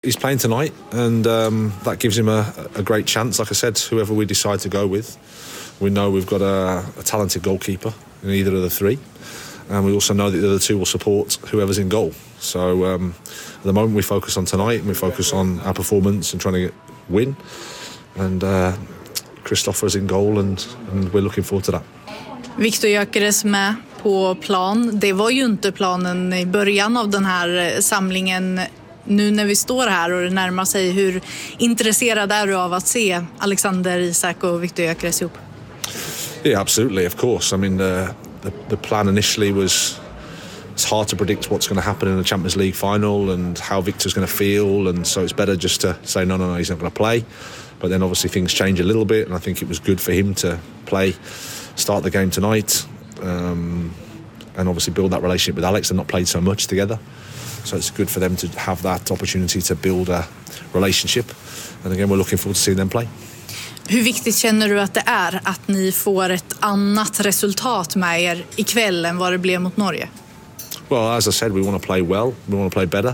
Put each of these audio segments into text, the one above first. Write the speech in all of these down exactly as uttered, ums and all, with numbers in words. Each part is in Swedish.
He's playing tonight, and um, that gives him a, a great chance. Like I said, whoever we decide to go with, we know we've got a, a talented goalkeeper in either of the three, and we also know that the other two will support whoever's in goal. So um, at the moment we focus on tonight, and we focus on our performance and trying to get, win. And uh, Christopher's in goal, and, and we're looking forward to that. Viktor Gyökeres med på plan. Det var ju inte planen i början av den här samlingen. Nu när vi står här och det närmar sig, hur intresserad är du av att se Alexander Isak och Viktor Gyökeres ihop? Yeah, absolutely, of course. I mean, the, the, the plan initially was it's hard to predict what's going to happen in the Champions League final and how Victor's going to feel, and so it's better just to say no, no, no, he's not going to play. But then obviously things change a little bit, and I think it was good for him to play, start the game tonight, um, and obviously build that relationship with Alex. They've not played so much together. So it's good for them to have that opportunity to build a relationship. And again, we're looking forward to seeing them play. Hur viktigt känner du att det är att ni får ett annat resultat med er ikväll än vad det blev mot Norge? Well, as I said, we want to play well. We want to play better.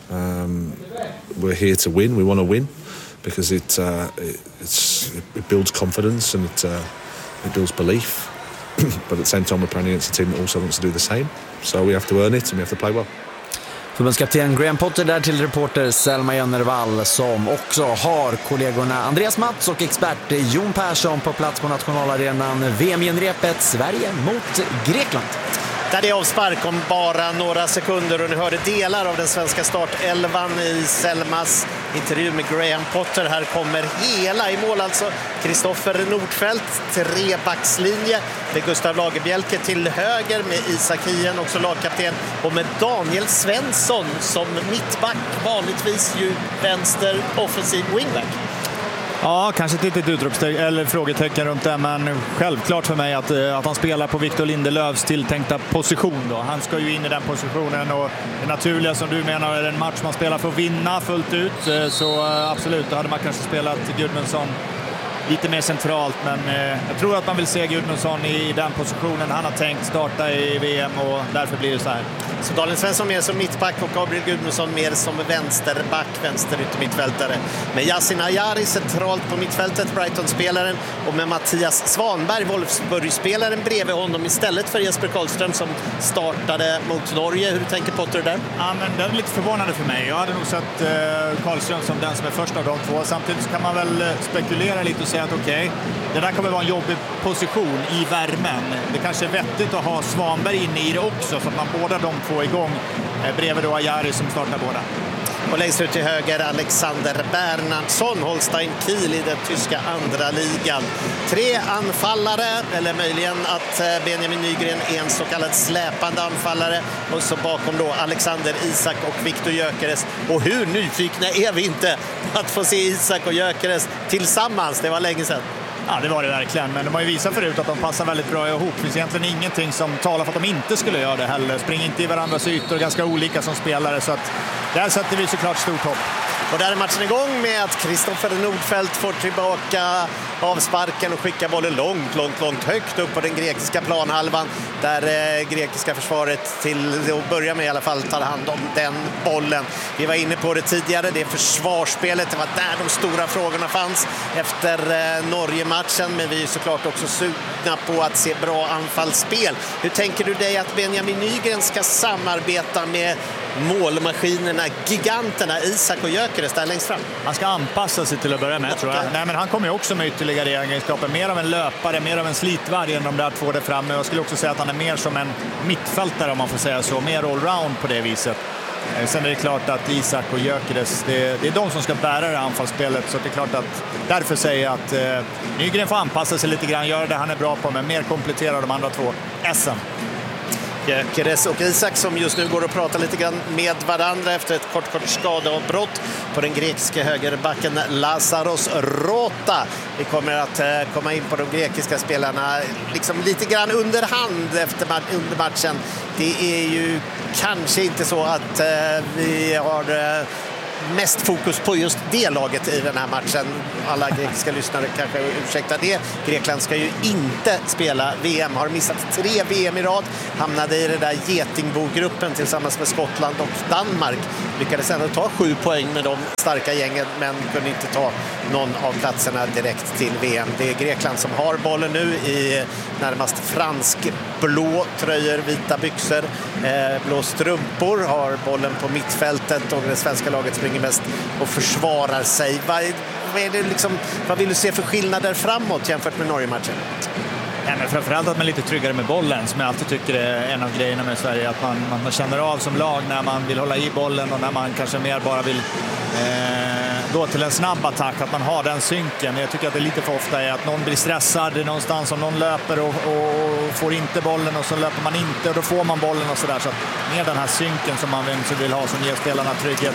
Um, we're here to win. We want to win because it, uh, it, it's, it builds confidence and it, uh, it builds belief. But at the same time, we're playing against a team that also wants to do the same. So we have to earn it and we have to play well. Förbundskapten Graham Potter där till reporter Selma Jönnervall, som också har kollegorna Andreas Mats och expert Jon Persson på plats på nationalarenan. V M-genrepet Sverige mot Grekland. Där det är avspark om bara några sekunder, och ni hörde delar av den svenska startelvan i Selmas intervju med Graham Potter. Här kommer hela i mål alltså. Kristoffer Nordfeldt, trebackslinje med Gustav Lagerbielke till höger med Isak Hien, också lagkapten, och med Daniel Svensson som mittback, vanligtvis ju vänster offensiv wingback. Ja, kanske ett litet utropstecken eller frågetecken runt det, men självklart för mig att, att han spelar på Victor Lindelöfs tilltänkta position då. Han ska ju in i den positionen, och det naturliga som du menar är en match man spelar för att vinna fullt ut, så absolut, då hade man kanske spelat Gudmundsson lite mer centralt, men eh, jag tror att man vill se Gudmundsson i, i den positionen han har tänkt starta i V M, och därför blir det så här. Så Daniel Svensson mer som mittback och Gabriel Gudmundsson mer som vänsterback, vänster yttermittfältare. Med Yasin Ayari centralt på mittfältet, Brighton-spelaren, och med Mattias Svanberg, Wolfsburg-spelaren, bredvid honom istället för Jesper Karlström som startade mot Norge. Hur tänker Potter där? Ja, men det är lite förvånande för mig. Jag hade nog sett eh, Karlström som den som är först av de två. Samtidigt så kan man väl spekulera lite och säga att okej, okay, det där kommer vara en jobbig position i värmen. Det kanske är vettigt att ha Svanberg inne i det också, så att man båda de två igång eh, bredvid då Ayari som startar båda. Och längst ut till höger Alexander Bernhardsson, Holstein Kiel i den tyska andra ligan. Tre anfallare, eller möjligen att Benjamin Nygren är en så kallad släpande anfallare. Och så bakom då Alexander Isak och Viktor Gyökeres. Och hur nyfikna är vi inte att få se Isak och Gyökeres tillsammans? Det var länge sedan. Ja, det var det verkligen. Men de har ju visat förut att de passar väldigt bra ihop. Det finns egentligen ingenting som talar för att de inte skulle göra det heller. Springer inte i varandras ytor, ganska olika som spelare. Så att där sätter vi såklart stort hopp. Och där är matchen igång med att Kristoffer Nordfeldt får tillbaka avsparken och skickar bollen långt, långt, långt högt upp på den grekiska planhalvan. Där eh, grekiska försvaret till att börja med i alla fall tar hand om den bollen. Vi var inne på det tidigare, det är försvarsspelet. Det var där de stora frågorna fanns efter eh, Norge-matchen. Men vi är såklart också sugna på att se bra anfallsspel. Hur tänker du dig att Benjamin Nygren ska samarbeta med målmaskinerna, giganterna Isak och Gyökeres där längst fram? Han ska anpassa sig till att börja med, tror jag. Nej, men han kommer ju också med ytterligare egenskaper. Mer av en löpare, mer av en slitvarg än de där två där framme. Jag skulle också säga att han är mer som en mittfältare, om man får säga så. Mer allround på det viset. Sen är det klart att Isak och Gyökeres, det, det är de som ska bära det anfallsspelet. Så det är klart att därför säger jag att eh, Nygren får anpassa sig lite grann, göra det han är bra på, men mer komplettera de andra två S M. Gyökeres och Isak som just nu går och pratar lite grann med varandra efter ett kort, kort skadeavbrott på den grekiska högerbacken Lazaros Rota. Vi kommer att eh, komma in på de grekiska spelarna liksom lite grann under hand efter ma- under matchen. Det är ju kanske inte så att eh, vi har eh, mest fokus på just det laget i den här matchen. Alla grekiska lyssnare kanske ursäktar det. Grekland ska ju inte spela V M, har missat tre V M i rad, hamnade i den där Getingbo-gruppen tillsammans med Skottland och Danmark. Lyckades ändå ta sju poäng med de starka gängen, men kunde inte ta någon av platserna direkt till V M. Det är Grekland som har bollen nu i närmast fransk-blå tröjor, vita byxor, eh, blå strumpor, har bollen på mittfältet och det svenska laget springer mest och försvarar sig. Vad, vad, är det liksom, vad vill du se för skillnader framåt jämfört med Norge-matchen? Ja, men framförallt att man är lite tryggare med bollen, som jag alltid tycker är en av grejerna med Sverige, att man, man känner av som lag när man vill hålla i bollen och när man kanske mer bara vill eh, gå till en snabb attack, att man har den synken. Jag tycker att det lite för ofta är att någon blir stressad någonstans, om någon löper och, och får inte bollen och så löper man inte och då får man bollen och sådär. Så att mer den här synken som man vill ha, som ger spelarna trygghet.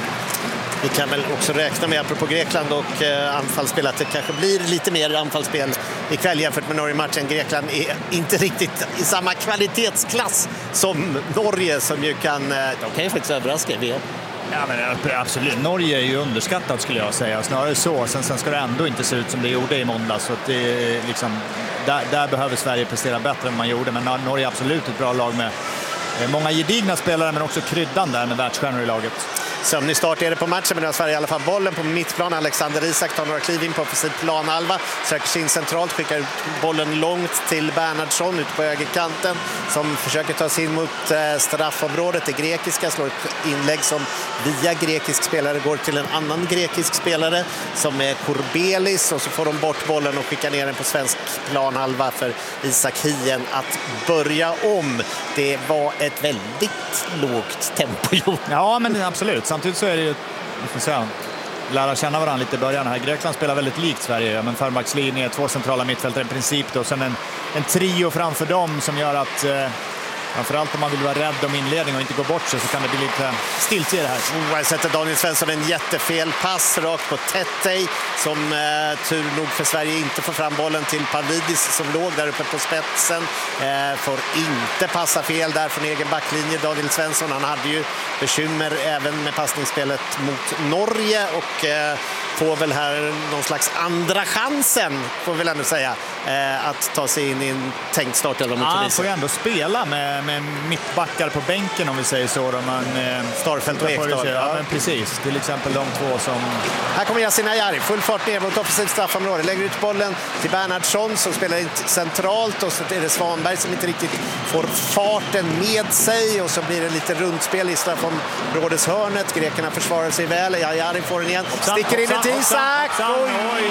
Vi kan väl också räkna med, apropå Grekland och eh, anfallsspel, att det kanske blir lite mer anfallsspel ikväll jämfört med Norge-matchen. Grekland är inte riktigt i samma kvalitetsklass som Norge, som ju kan, eh, de kan ju faktiskt överraska i V M. Ja, men absolut. Norge är ju underskattat, skulle jag säga. Snarare så. Sen, sen ska det ändå inte se ut som det gjorde i måndag. Så att det är liksom, där, där behöver Sverige prestera bättre än man gjorde. Men Norge är absolut ett bra lag med många gedigna spelare, men också kryddan där med världsstjärnor i laget. Sömnig start är det på matchen, men nu har Sverige i alla fall bollen på mittplan. Alexander Isak tar några kliv in på offensiv planhalva, söker sig in centralt, skickar bollen långt till Bernhardsson ut på högerkanten, som försöker ta sig in mot eh, straffområdet. Det grekiska slår ett inlägg som via grekisk spelare går till en annan grekisk spelare som är Korbelis, och så får de bort bollen och skickar ner den på svensk planhalva för Isak Hien att börja om. Det var ett väldigt lågt tempo. Ja, men absolut. Samtidigt så är det ju, vi får säga, lära känna varandra lite i början här. Grekland spelar väldigt likt Sverige, men förbackslinje, två centrala mittfältare i princip då, och sen en, en trio framför dem som gör att eh, framförallt om man vill vara rädd om inledning och inte gå bort sig, så kan det bli lite stilt i det här. Oh, sätter Daniel Svensson en jättefel pass rakt på Tettey, som eh, tur nog för Sverige inte får fram bollen till Pavlidis som låg där uppe på spetsen. Eh, får inte passa fel där från egen backlinje. Daniel Svensson, han hade ju bekymmer även med passningsspelet mot Norge och eh, får väl här någon slags andra chansen, får vi väl ändå säga, eh, att ta sig in i en tänkt start eller mot ja, Tunisien. Han får ju ändå spela med, med mittbackar på bänken, om vi säger så. Då man, eh, Starfelt och Ekdal. Ja, men precis. Till exempel de två som... Här kommer Yasin Ayari, full fart ner mot offensivt straffområde. Lägger ut bollen till Bernhardsson som spelar centralt, och så är det Svanberg som inte riktigt får farten med sig, och så blir det lite rundspel i straffområdeshörnet. Grekerna försvarar sig väl. Ayari får den igen. Sticker in till Isak. Oj.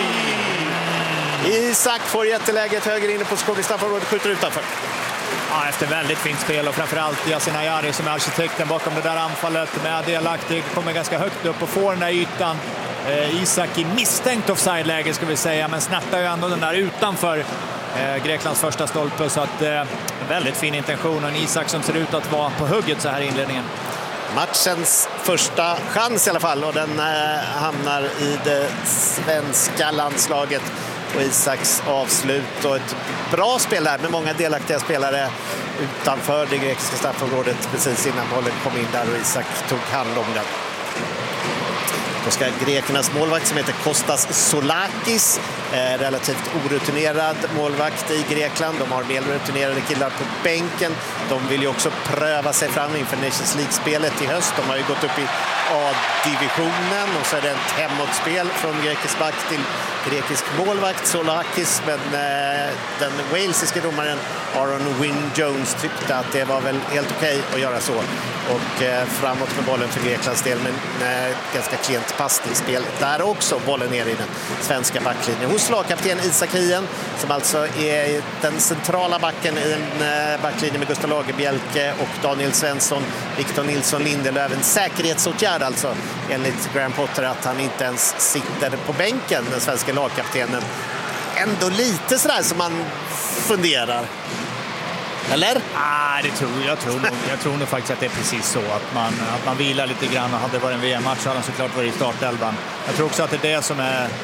Isak får jätteläget höger inne på skog i straffområdet, skjuter utanför. Ja, efter väldigt fint spel, och framförallt Yasin Ayari som är arkitekten bakom det där anfallet, med delaktig, kommer ganska högt upp och får den där ytan. Eh, Isak i misstänkt offside-läge, ska vi säga, men snattar ju ändå den där utanför eh, Greklands första stolpe, så att eh, väldigt fin intention, och en Isak som ser ut att vara på hugget så här i inledningen. Matchens första chans i alla fall, och den eh, hamnar i det svenska landslaget och Isaks avslut, och ett bra spel där med många delaktiga spelare utanför det grekiska straffområdet precis innan bollen kom in där, och Isak tog hand om den. Då ska grekernas målvakt, som heter Kostas Solakis, eh, relativt orutinerad målvakt i Grekland. De har mer rutinerade killar på bänken. De vill ju också pröva sig fram inför Nations League-spelet i höst. De har ju gått upp i A-divisionen, och så är det ett hemåtspel från grekisk back till grekisk målvakt Solakis, men eh, den walesiska domaren Aaron Wynne-Jones tyckte att det var väl helt okej att göra så, och eh, framåt med bollen för Greklands del, men eh, ganska klent passningsspel där också. Bollen ner i den svenska backlinjen hos lagkapten Isak Hien, som alltså är den centrala backen i en eh, backlinje med Gustav Lagerbielke och Daniel Svensson, Victor Nilsson Lindelöf. En säkerhetsåtgärd alltså, enligt Graham Potter, att han inte ens sitter på bänken, den svenska lagkaptenen. Ändå lite sådär som man funderar. Eller? Ah, det tror jag. Tror nog, jag tror nog faktiskt att det är precis så. Att man, att man vilar lite grann, och hade det varit en V M-match så hade han såklart varit i startelvan. Jag tror också att det är det som är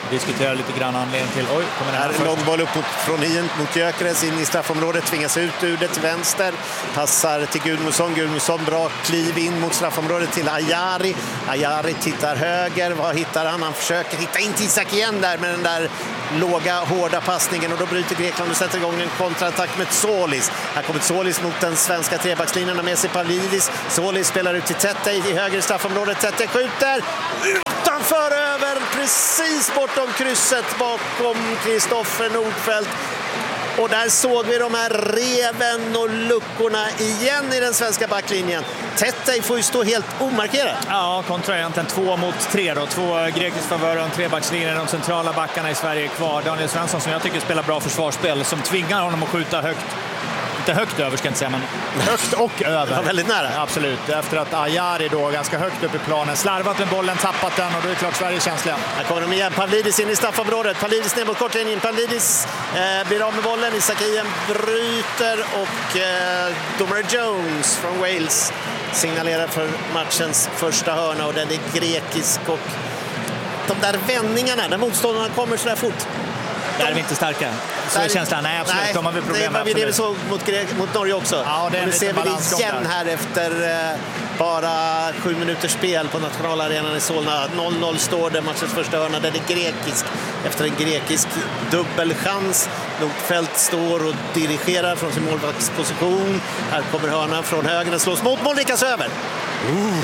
Diskuterar lite grann anledning till. Oj, kommer den här här långboll upp mot, från Hien mot Gyökeres in i straffområdet, tvingas ut ur det till vänster, passar till Gudmundsson, Gudmundsson bra kliv in mot straffområdet till Ajari. Ajari tittar höger, vad hittar han? Han försöker hitta in till Isak igen där med den där låga, hårda passningen, och då bryter Grekland och sätter igång en kontraattack med Solis. Här kommer Solis mot den svenska trebackslinjen med sig Pavlidis. Solis spelar ut till Tete i höger straffområdet. Tete skjuter utanför över, precis bortom krysset bakom Kristoffer Nordfeldt. Och där såg vi de här reven och luckorna igen i den svenska backlinjen. Tete får ju stå helt omarkerad. Ja, kontra egentligen två mot tre då. Två grekisk favörer och en trebackslinje. De centrala backarna i Sverige är kvar. Daniel Svensson, som jag tycker spelar bra försvarsspel, som tvingar honom att skjuta högt. Inte högt över, ska jag inte säga, men högt och över. Ja, väldigt nära. Absolut. Efter att Ajari då ganska högt upp i planen slarvat med bollen, tappat den, och då är det klart Sverige känsliga. Här kommer de igen. Pavlidis in i straffområdet. Pavlidis ner mot kortlinjen. Pavlidis eh, blir av med bollen. Isak Hien bryter, och eh, domare Jones från Wales signalerar för matchens första hörna, och den är grekisk. Och de där vändningarna, där motståndarna kommer så där fort. Där är vi inte starka. Så är känslan. Nej, absolut. Nej, de har vi problem det var vi det vi såg mot, mot Norge också. Ja, det är nu ser vi det igen där. här efter eh, bara sju minuters spel på nationalarenan i Solna. noll noll står det, matchens första hörna. Den är grekisk. Efter en grekisk dubbelchans. Nordfeldt står och dirigerar från sin målvaktsposition. Här kommer hörnan från höger. Den slås mot mål, lyckas över. Uh.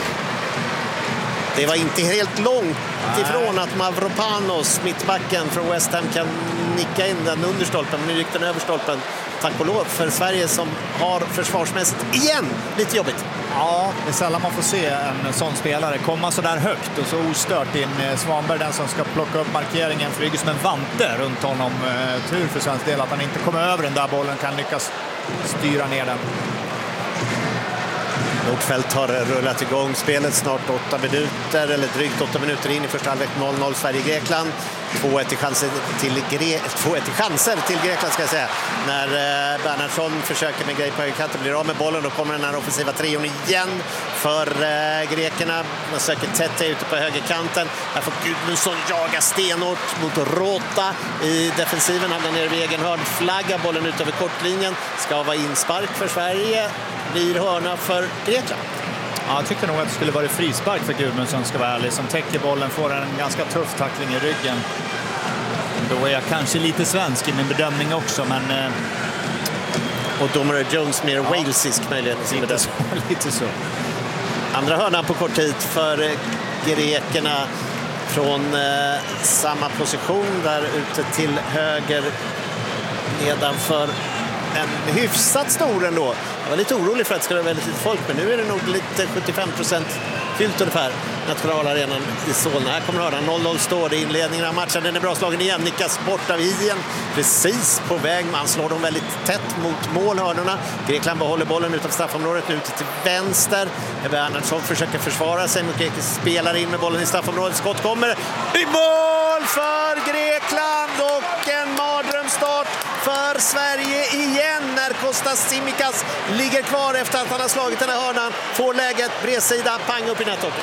Det var inte helt långt ifrån att Mavropanos, mittbacken från West Ham, kan nicka in den under stolpen. Men nu gick den över stolpen. Tack och lov för Sverige, som har försvarsmässigt igen lite jobbigt. Ja, det är sällan man får se en sån spelare komma så där högt och så ostört in. Svanberg, den som ska plocka upp markeringen, flyger som en vante runt honom. Tur för svensk del att han inte kommer över den där bollen, kan lyckas styra ner den. Nordfeldt har rullat igång spelet, snart åtta minuter, eller drygt åtta minuter in i första halvlek. noll noll Sverige-Grekland. två ett i chanser till, Gre- två ett i chanser till Grekland, ska jag säga. När eh, Bernhardsson försöker med grej på högerkanten, blir av med bollen, då kommer den här offensiva trion igen för eh, grekerna. Man söker Tete ute på högerkanten. Här får Gudmundsson jaga stenhårt mot Rota i defensiven. Han går ner vid egen hörn, flaggar bollen ut över kortlinjen. Ska vara inspark för Sverige. Blir hörna för Grekland. Ja, jag tyckte nog att det skulle vara frispark för Gudmundsson, ska vara ärlig, som täcker bollen, får en ganska tuff tackling i ryggen. Då är jag kanske lite svensk i min bedömning också, men... Eh... Och domare Jones mer ja. walesisk möjligen. Lite så, lite så. Andra hörnan på kort tid för grekerna från eh, samma position där ute till höger nedanför. En hyfsat stor ändå. Jag var lite orolig för att det skulle vara väldigt lite folk, men nu är det nog lite sjuttiofem procent fyllt ungefär. Nationalarenan i Solna. Här kommer hörnan. noll noll står det i inledningen av matchen. Den är bra slagen igen. Nickas bort av Hien. Precis på väg. Man slår dem väldigt tätt mot målhörnorna. Grekland behåller bollen utanför straffområdet ute till vänster. Bernhardsson försöker försvara sig mot grekisk spelare in med bollen i straffområdet. Skott kommer. I mål för Grekland, och en mardrömsstart för Sverige igen när Kostas Tsimikas ligger kvar efter att han har slagit den här hörnan. Får läget, bredsida, pang upp i nättocket.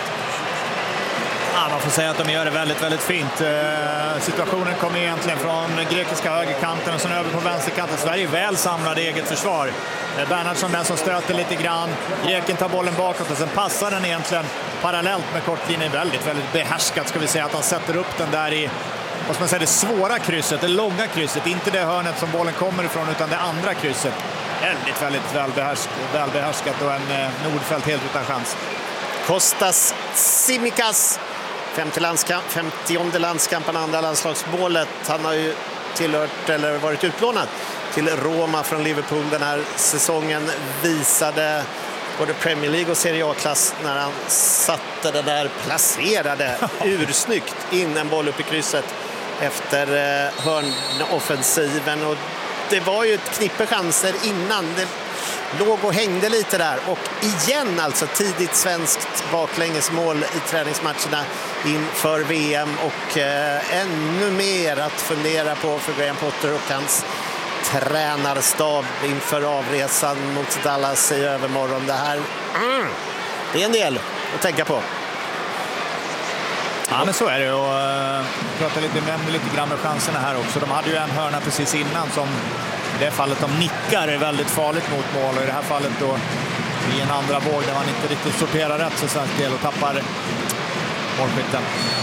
Ja, man får säga att de gör det väldigt, väldigt fint. Eh, situationen kommer egentligen från grekiska högerkanten och sen över på vänsterkanten. Sverige är väl samlade i eget försvar. Eh, Bernhardsson den som stöter lite grann. Greken tar bollen bakåt och sen passar den egentligen parallellt med kortlinjen. Väldigt, väldigt behärskat, ska vi säga, att han sätter upp den där i, vad ska man säga, det svåra krysset, det långa krysset. Inte det hörnet som bollen kommer ifrån, utan det andra krysset. Väldigt, väldigt väl behärskat, väl behärskat och en eh, Nordfeldt helt utan chans. Kostas Tsimikas. femtio landskamp, femtionde landskampen, andra landslagsmålet. Han har ju tillhört eller varit utlånad till Roma från Liverpool den här säsongen. Visade både Premier League och Serie A-klass när han satte det där, placerade ursnyggt in en boll upp i krysset efter eh, hörnoffensiven. Och det var ju ett knippe chanser innan. Det låg och hängde lite där, och igen alltså tidigt svenskt baklängesmål i träningsmatcherna inför V M, och eh, ännu mer att fundera på för Graham Potter och hans tränarstab inför avresan mot Dallas i övermorgon. Det här mm, det är en del att tänka på. Ja, Ja, men så är det. Och uh, pratar lite, nämnde lite grann med chanserna här också. De hade ju en hörna precis innan som i det fallet de nickar är väldigt farligt mot mål. Och i det här fallet då i en andra våg där man inte riktigt sorterar rätt så svensk del och tappar målskytten.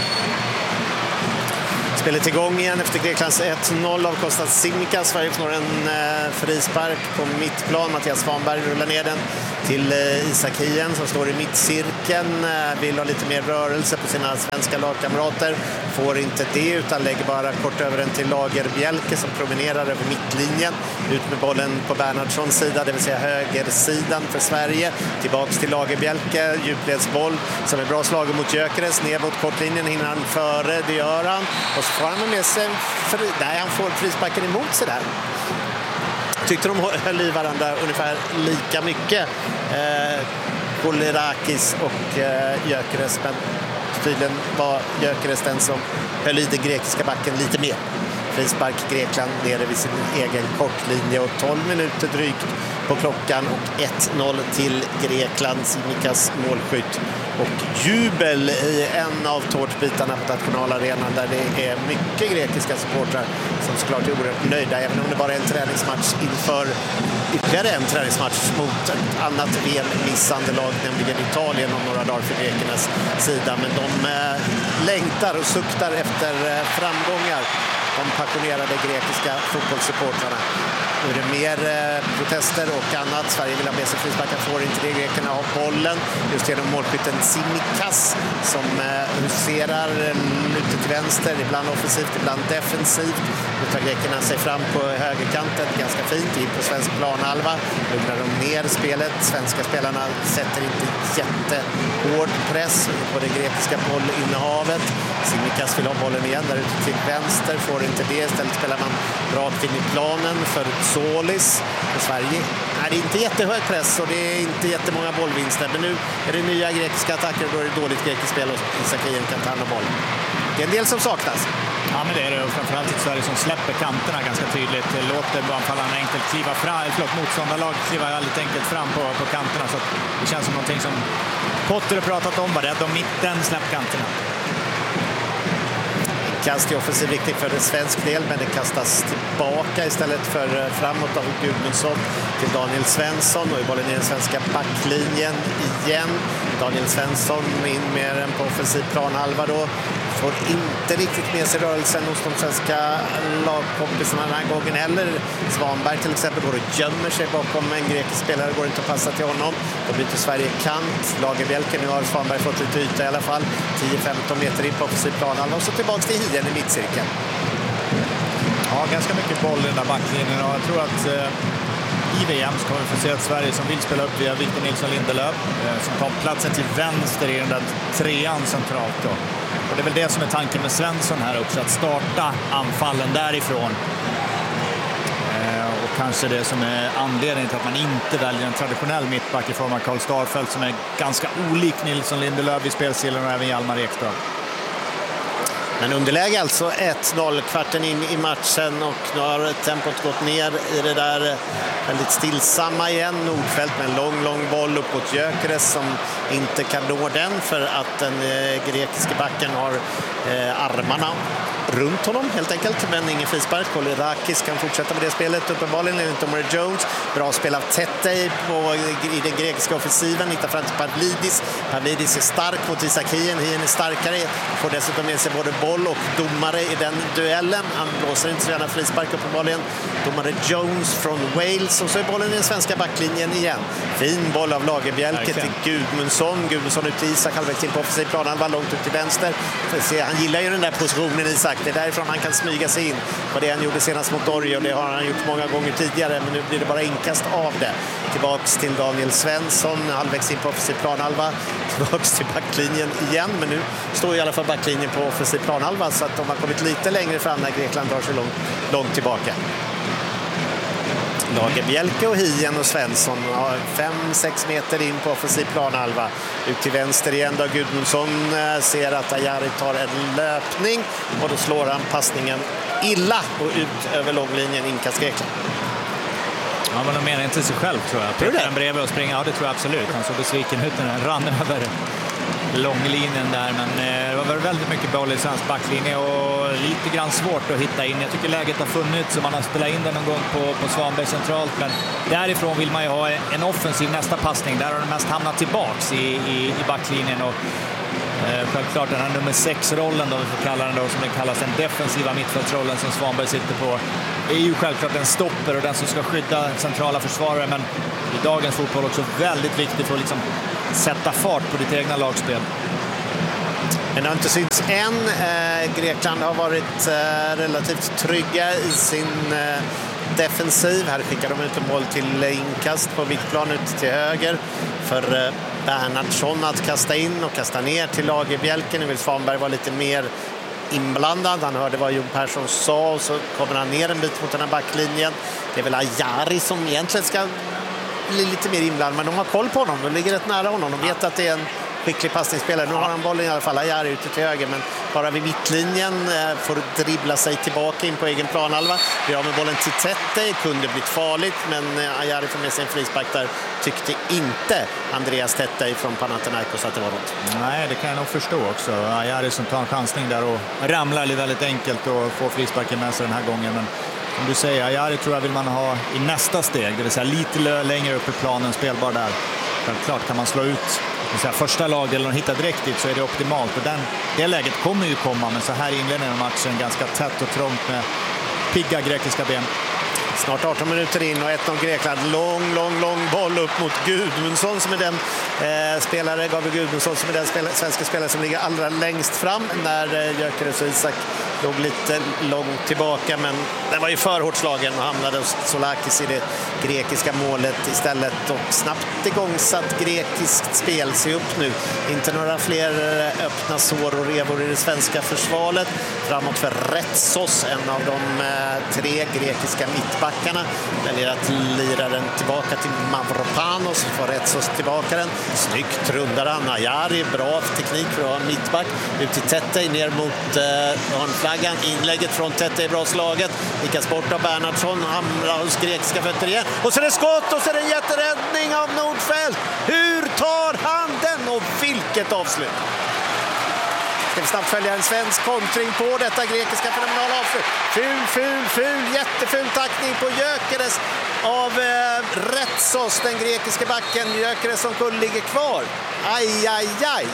Spelet igång igen efter Greklands ett noll av Kostas Tsimikas. Sverige får en eh, frispark på mittplan. Mattias Svanberg rullar ner den till eh, Isak Hien som står i mittcirkeln. Eh, vill ha lite mer rörelse på sina svenska lagkamrater. Får inte det utan lägger bara kort över den till Lagerbjälke som promenerar över mittlinjen. Ut med bollen på Bernhardssons sida, det vill säga högersidan för Sverige. Tillbaks till Lagerbjälke, djupledsboll som är bra slagen mot Gyökeres. Ner mot kortlinjen hinner han före, det gör han. Och så får han med sig fri... Nej, han får frisparken emot sig där. Tyckte de höll i varandra ungefär lika mycket. Eh, Kolirakis och eh, Gyökeres, men tydligen var Gyökeres den som höll i den grekiska backen lite mer. Frispark Grekland nere vid sin egen kortlinje och tolv minuter drygt på klockan och ett noll till Grekland. Tsimikas målskytt och jubel i en av tårtbitarna på nationalarenan där det är mycket grekiska supportrar som såklart är oerhört nöjda, även om det bara är en träningsmatch inför ytterligare en träningsmatch mot ett annat V M-missande lag, nämligen Italien om några dagar för grekernas sida. Men de eh, längtar och suktar efter eh, framgångar, de passionerade grekiska fotbollssupportrarna. Nu är det mer eh, protester och annat. Sverige vill ha med sig frisparkar, får inte det. Grekerna har bollen just genom målskytten Tsimikas som eh, huserar lite till vänster, ibland offensivt, ibland defensivt. Nu tar grekerna sig fram på högerkanten, ganska fint in på svensk planhalva. Lugnar de ner spelet. Svenska spelarna sätter inte jättehård press på det grekiska bollinnehavet. Tsimikas vill ha bollen igen där ute till vänster, får inte det. Istället spelar man rakt in i planen för Solis. Och Sverige är det inte jättehög press och det är inte jättemånga bollvinster. Men nu är det nya grekiska attacker och då är det dåligt grekiskt spel och Isak Hien kan ta hand om bollen. Det är en del som saknas. Ja, men det är det. Och framförallt i Sverige som släpper kanterna ganska tydligt. Låter anfallarna enkelt kliva fram. Förlåt, motståndarlag kliva väldigt enkelt fram på, på kanterna. Så det känns som någonting som Potter har pratat om. Var rädd om mitten, släpp kanterna. Kast i offensiv riktning för en svensk del, men det kastas tillbaka istället för framåt av Gudmundsson till Daniel Svensson och i bollen i den svenska backlinjen igen. Daniel Svensson in med den på offensiv planhalva då. Får inte riktigt med sig rörelsen hos de svenska lagkompisarna den här gången heller. Svanberg till exempel går och gömmer sig bakom en grekisk spelare, går inte att passa till honom. Då byter Sverige kant. Lagerbjälke, nu har Svanberg fått lite yta i alla fall. tio femton meter in på offensiv planhalva och så tillbaka till Hien i mittcirkeln. Ja, ganska mycket boll i den där backlinjen och jag tror att eh, i V M så kommer vi få se att Sverige som vill spela upp via Victor Nilsson Lindelöf eh, som tar platsen till vänster i den där trean centralt då. Och det är väl det som är tanken med Svensson här också, att starta anfallen därifrån. Eh, och kanske det som är anledningen till att man inte väljer en traditionell mittback i form av Karl Starfelt som är ganska olik Nilsson Lindelöf i spelstilen och även Hjalmar Ekström. Men underläge alltså ett noll kvarten in i matchen och nu har tempot gått ner i det där väldigt stillsamma igen. Nordfeldt med en lång, lång boll upp mot Gyökeres som inte kan nå den för att den eh, grekiska backen har eh, armarna runt honom helt enkelt, men ingen frispark. Kolirakis kan fortsätta med det spelet uppenbarligen, inte Omar Jones. Bra spel av Tete på, i den grekiska offensiven, hittar fram till Pavlidis. Pavlidis är stark mot Isak Hien. Hien är starkare, får dessutom med sig både boll och domare i den duellen. Han blåser inte så gärna frispark uppenbarligen. Domare Jones från Wales och så är bollen i den svenska backlinjen igen. Fin boll av Lagerbjälke till Gudmundsson. Gudmundsson ut till Isak, halvvägs in på offensiv plan. Han var långt ut till vänster. Han gillar ju den där positionen, Isak. Det är därifrån han kan smyga sig in på det han gjorde senast mot Norge och det har han gjort många gånger tidigare, men nu blir det bara inkast av det. Tillbaks till Daniel Svensson, halvvägs in på offensiv planhalva. Tillbaks till backlinjen igen, men nu står i alla fall backlinjen på offensiv planhalva så att de har kommit lite längre fram när Grekland drar sig långt, långt tillbaka. Lagerbjälke och Hien och Svensson har fem sex meter in på offensiv planhalva. Ut till vänster igen då Gudmundsson ser att Ajari tar en löpning och då slår han passningen illa och ut över långlinjen, inkast Grekland. Ja, men de menar inte sig själv tror jag. Pekar den bredvid och springer, ja det tror jag absolut. Han såg besviken ut när den rann över långlinjen där, men det var väldigt mycket boll i svensk backlinje och lite grann svårt att hitta in. Jag tycker läget har funnits så man har spelat in den någon gång på, på Svanberg centralt, men därifrån vill man ju ha en offensiv nästa passning. Där har den mest hamnat tillbaks i, i, i backlinjen och eh, självklart den här nummer sex-rollen då, vi får kalla den då, som det kallas, den defensiva mittfältsrollen som Svanberg sitter på, är ju självklart en stopper och den som ska skydda centrala försvarare, men i dagens fotboll också väldigt viktigt för att liksom sätta fart på ditt egna lagspel. Men det har inte synts än. Eh, Grekland har varit eh, relativt trygga i sin eh, defensiv. Här skickar de ut en boll till inkast på mittplan ut till höger för eh, Bernhardsson att kasta in och kasta ner till Lagerbjälken. Nu vill Svanberg vara lite mer inblandad. Han hörde vad Jon Persson sa och så kommer han ner en bit mot den här backlinjen. Det är väl Ajari som egentligen ska bli lite mer inblandad, men de har koll på honom. De ligger rätt nära honom. De vet att det är en skicklig passningsspelare. Nu har han bollen i alla fall. Ajari ute till höger, men bara vid mittlinjen får dribbla sig tillbaka in på egen planhalva. Vi har med bollen till Tete. Kunde blivit farligt, men Ajari får med sig en frispark där. Tyckte inte Andreas Tete från Panathinaikos att det var något. Nej, det kan jag nog förstå också. Ajari som tar en chansning där och ramlar väldigt enkelt och får frisparken med sig den här gången, men som du säger, Ajari tror jag vill man ha i nästa steg, det vill säga lite längre upp i planen, spelbar där. Självklart kan man slå ut säga, första lagdelen och hitta direkt dit så är det optimalt. Och den, det läget kommer ju komma, men så här inleder den matchen ganska tätt och trångt med pigga grekiska ben. Snart arton minuter in och ett noll Grekland. Lång, lång, lång boll upp mot Gudmundsson som är den eh, spelare, Gabriel Gudmundsson som är den spelare, svenska spelare som ligger allra längst fram när eh, Gyökeres och Isak låg lite långt tillbaka, men den var ju för hårt slagen och hamnade hos Solakis i det grekiska målet istället. Och snabbt igångsatt grekiskt spel. Se upp nu. Inte några fler öppna sår och revor i det svenska försvaret. Framåt för Retsos, en av de eh, tre grekiska mittbackarna. Väljer att lira den tillbaka till Mavropanos. Får Retsos tillbaka den. Snyggt rundar han. Ajari, bra teknik för att ha en mittback. Ut till Tete, ner mot eh, hörnflaggan. Inlägget från Tete är bra slaget. Lyckas bort av Bernhardsson. Hamrar hos grekiska fötter igen. Och så är det skott och så är det en jätteräddning av Nordfeldt. Hur tar han den? Och vilket avslut! Ska vi snabbt följa en svensk kontring på detta grekiska fenomenala avslut. Ful, ful, ful, jätteful tackning på Gyökeres av eh, Retsos, den grekiska backen. Gyökeres som kull ligger kvar. Aj, aj, aj.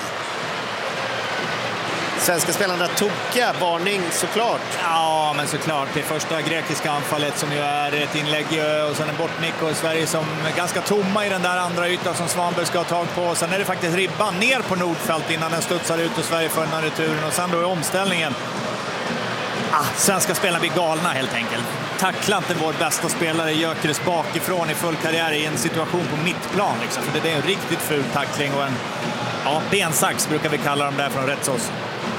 Svenska spelarna tokiga, varning såklart. Ja, men såklart. Det första grekiska anfallet som ju är ett inlägg och sen en bortnick och Sverige som är ganska tomma i den där andra ytan som Svanberg ska ha tag på. Sen är det faktiskt ribban ner på Nordfeldt innan den studsar ut och Sverige får den här returen. Och sen då är omställningen. Ah, svenska spelarna blir galna helt enkelt. Tacklar inte vår bästa spelare Gyökeres bakifrån i full karriär i en situation på mittplan. Liksom. För det är en riktigt ful tackling och en ja, bensax brukar vi kalla dem där från Retsos.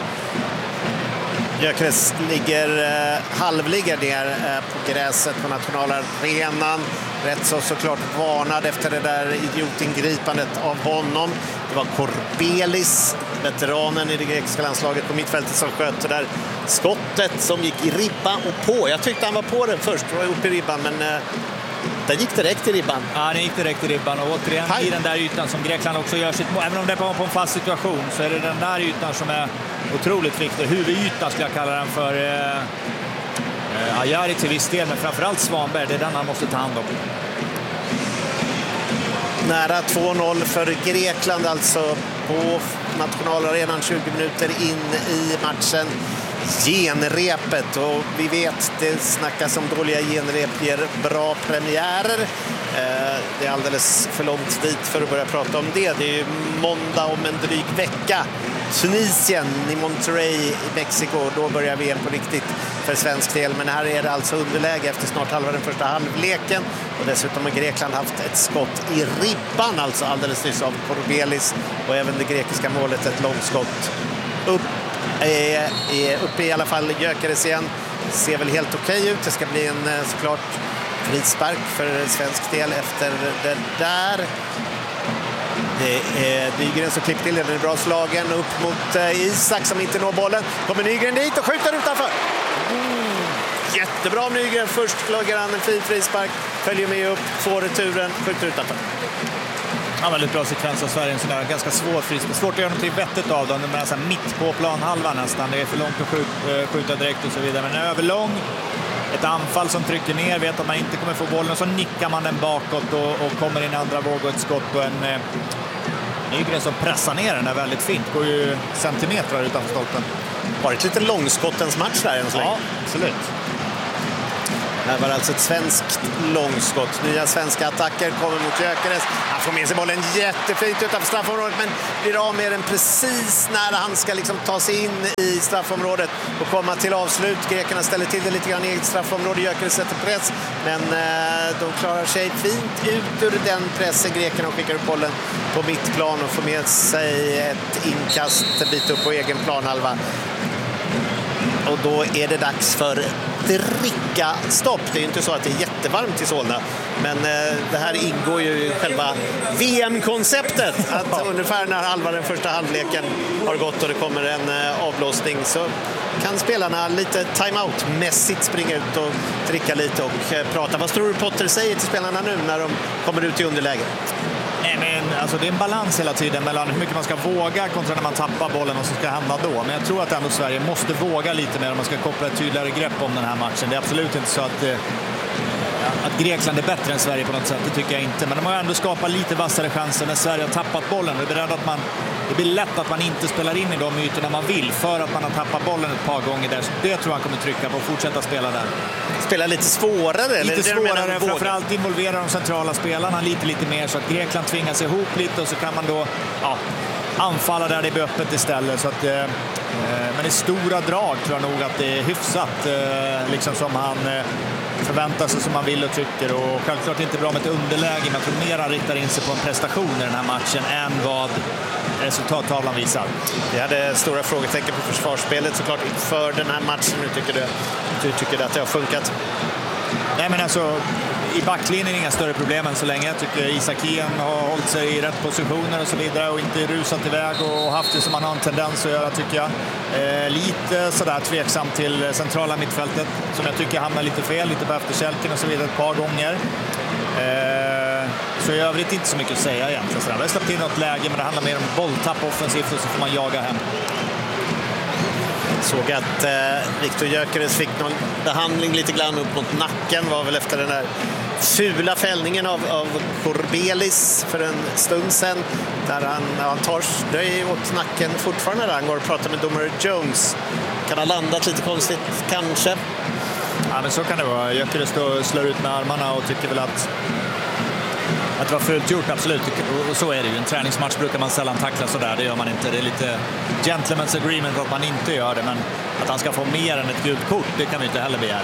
Gyökeres ligger, eh, halvligger ner eh, på gräset på nationalarenan. Rätt så såklart varnad efter det där idiotingripandet av honom. Det var Korbelis, veteranen i det grekiska landslaget på mittfältet, som sköt det där skottet som gick i ribban och på. Jag tyckte han var på den först, var uppe i ribban, men eh, den gick direkt i ribban. Ja, den gick direkt i ribban och återigen Hej. I den där ytan som Grekland också gör sitt mål. Även om det är på en fast situation så är det den där ytan som är otroligt viktig. Huvudytan skulle jag kalla den för. Eh, eh, Ajari till viss del, men framförallt Svanberg. Det är den han måste ta hand om. Nära två noll för Grekland alltså på nationalarenan, tjugo minuter in i matchen. Genrepet, och vi vet det snackas om dåliga genrep ger bra premiärer. Eh, det är alldeles för långt dit för att börja prata om det. Det är ju måndag om en dryg vecka. Tunisien i Monterrey i Mexiko, då börjar V M på riktigt för svensk del. Men här är det alltså underläge efter snart halva den första halvleken. Och dessutom har Grekland haft ett skott i ribban, alltså alldeles nyss av Korbelis. Och även det grekiska målet, ett långskott upp. Är, är uppe i alla fall Gyökeres igen. Ser väl helt okej ut. Det ska bli en såklart frispark för svensk del efter det där. Det är Nygren som klippt till den. Den är bra slagen upp mot Isak som inte når bollen. Kommer Nygren dit och skjuter utanför. Mm. Jättebra Nygren. Först lägger han en fin frispark. Följer med upp, får returen, skjuter utanför. Ja, väldigt bra sekvens av Sverige. En sån där ganska svår frispark. Svårt att göra något vettigt av dem. De är så här mitt på planhalvan nästan. Det är för långt att skjuta, skjuta direkt och så vidare. Men överlång. Ett anfall som trycker ner. Vet att man inte kommer få bollen. Och så nickar man den bakåt och, och kommer in i andra våg och ett skott. Och en eh, Nygren som pressar ner den är väldigt fint. Går ju centimeter utanför stolpen. Varit lite långskottens match där än så länge. Ja, absolut. Det här var alltså ett svenskt långskott. Nya svenska attacker kommer mot Gyökeres. Han får med sig bollen jättefint utanför straffområdet, men blir av med den precis när han ska liksom ta sig in i straffområdet och komma till avslut. Grekerna ställer till det lite grann i eget straffområde. Gyökeres sätter press, men eh, de klarar sig fint ut ur den pressen. Grekerna skickar upp bollen på mittplan och får med sig ett inkast en bit upp på egen planhalva. Och då är det dags för dricka stopp. Det är ju inte så att det är jättevarmt i Solna, men eh, det här ingår ju i själva V M-konceptet. Att ungefär när halva den första halvleken har gått och det kommer en eh, avblåsning så kan spelarna lite timeout-mässigt springa ut och dricka lite och eh, prata. Vad tror du Potter säger till spelarna nu när de kommer ut i underläge? Nej, men alltså det är en balans hela tiden mellan hur mycket man ska våga kontra när man tappar bollen och så ska hända då. Men jag tror att ändå Sverige måste våga lite mer om man ska koppla ett tydligare grepp om den här matchen. Det är absolut inte så att, eh, att Grekland är bättre än Sverige på något sätt, det tycker jag inte. Men de har ändå skapat lite vassare chanser när Sverige har tappat bollen. Det är beredd att man, det blir lätt att man inte spelar in i de ytorna man vill för att man har tappat bollen ett par gånger där. Så det tror jag han kommer trycka på och fortsätta spela där. Spela lite svårare? Lite eller svårare, framförallt involvera de centrala spelarna lite, lite mer så att Grekland tvingas ihop lite och så kan man då ja, anfalla där det blir öppet istället. Så att, eh, men i stora drag tror jag nog att det är hyfsat eh, liksom som han eh, förväntar sig, som man vill och tycker. Och självklart inte bra med ett underläge, men jag tror mer han riktar in sig på en prestation i den här matchen än vad resultattavlan visar. Vi hade stora frågetecken på försvarsspelet såklart inför den här matchen. Nu tycker du, du tycker att det har funkat? Nej, men alltså i backlinjen är det inga större problem än så länge. Jag tycker Isakien har hållit sig i rätt positioner och så vidare och inte rusat iväg och haft det som man har en tendens att göra, tycker jag. Eh, lite sådär tveksam till centrala mittfältet som jag tycker hamnar lite fel, lite på efterkälken och så vidare ett par gånger. Eh, så i övrigt inte så mycket att säga egentligen. Jag har släppt in något läge, men det handlar mer om bolltapp offensivt och så får man jaga hem. Såg att eh, Viktor Gyökeres fick någon behandling lite grann upp mot nacken. Var väl efter den där fula fällningen av, av Korbelis för en stund sedan. Där han, han tar snöj åt nacken fortfarande där han går och pratar med domare Jones. Kan ha landat lite konstigt kanske. Ja, men så kan det vara. Gyökeres då slår ut med armarna och tycker väl att Att det var fullt gjort, absolut. Och så är det ju. En träningsmatch brukar man sällan tackla så där. Det gör man inte. Det är lite gentleman's agreement att man inte gör det. Men att han ska få mer än ett gult kort, det kan vi inte heller begära.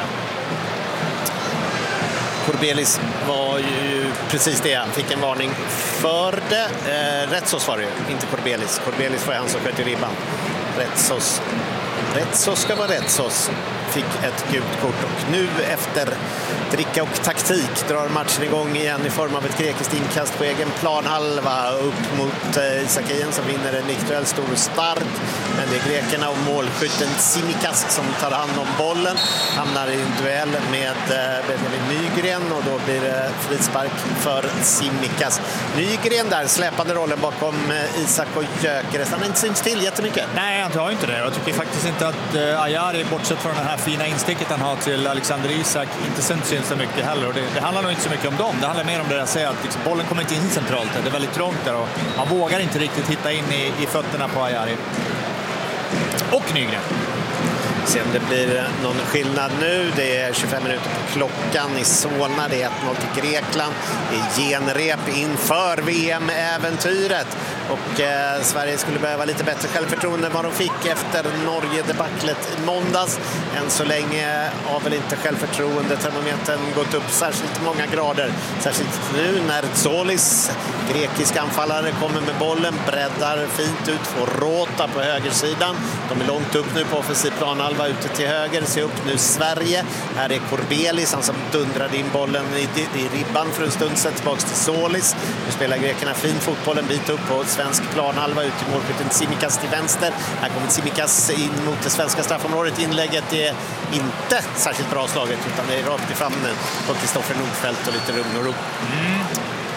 Korbelis var ju precis det. Han fick en varning för det. Eh, Rättsos var det ju, inte Korbelis. Korbelis var han som sköt i ribban. Rättsos. Rättsos ska vara Rättsos. Fick ett gult kort och nu efter dricka och taktik drar matchen igång igen i form av ett grekiskt inkast på egen planhalva upp mot eh, Isakien som vinner en nickduell, stor och stark. Men det är grekerna och målskytten Tsimikas som tar hand om bollen. Hamnar i en duell med eh, Benjamin Nygren och då blir det eh, frispark för Tsimikas. Nygren där, släpande rollen bakom eh, Isak och Gyökeres. Han har inte synts till jättemycket. Nej, han har inte det. Jag tycker faktiskt inte att eh, Ajari, bortsett från den här fina insticket han har till Alexander Isak, inte syns så mycket heller. Och det, det handlar nog inte så mycket om dem. Det handlar mer om det jag säger att liksom, bollen kommer inte in centralt. Det är väldigt trångt där och han vågar inte riktigt hitta in i, i fötterna på Ajari. Och Nygren. Se om det blir någon skillnad nu. Det är tjugofem minuter på klockan i Solna. Det är ett noll till Grekland. Det är genrep inför V M-äventyret. Och eh, Sverige skulle behöva lite bättre självförtroende än vad de fick efter Norge-debaclet i måndags. Än så länge har väl inte självförtroende termometern gått upp särskilt många grader. Särskilt nu när Zolis, grekisk anfallare, kommer med bollen. Breddar fint ut, får Rota på högersidan. De är långt upp nu på offensiv planhalva ute till höger. Se upp nu Sverige. Här är Korbelis, han som dundrade in bollen i, i ribban för en stund sedan tillbaka till Zolis. Nu spelar grekerna fin fotboll en bit upp på svensk planhalva ut till målskytten Tsimikas till vänster. Här kommer Tsimikas in mot det svenska straffområdet. Inlägget är inte särskilt bra slaget utan det är rakt i fram på Kristoffer Nordfeldt och lite lugn och ro. Mm.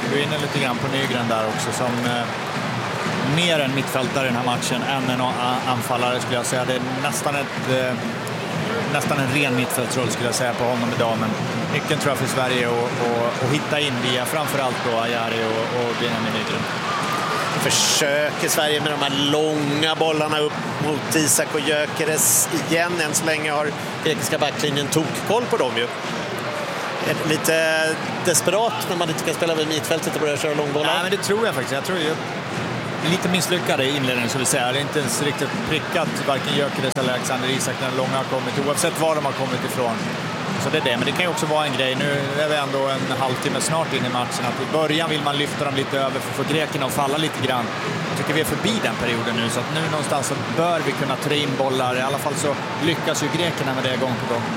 Du är inne lite grann på Nygren där också som eh, mer en mittfältare i den här matchen än en anfallare skulle jag säga. Det är nästan, ett, eh, nästan en ren mittfältsroll skulle jag säga på honom idag. Men nyckeln tror jag för Sverige att hitta in via framförallt då Ajari och, och Benjamin Nygren. Försöker Sverige med de här långa bollarna upp mot Isak och Gyökeres igen. Än så länge har grekiska backlinjen tokkoll på dem ju. Lite desperat när man inte kan spela vid mittfältet och börja köra långbollar. Nej, men det tror jag faktiskt. Jag tror ju lite misslyckade i inledningen så vi säga. Det är inte ens riktigt prickat varken Gyökeres eller Alexander Isak när långa har kommit, oavsett var de har kommit ifrån. Så det är det, men det kan ju också vara en grej. Nu är vi ändå en halvtimme snart in i matchen. Att i början vill man lyfta dem lite över för att få grekerna att falla lite grann. Jag tycker vi är förbi den perioden nu, så att nu någonstans så bör vi kunna ta in bollar. I alla fall så lyckas ju grekerna med det gång på gång.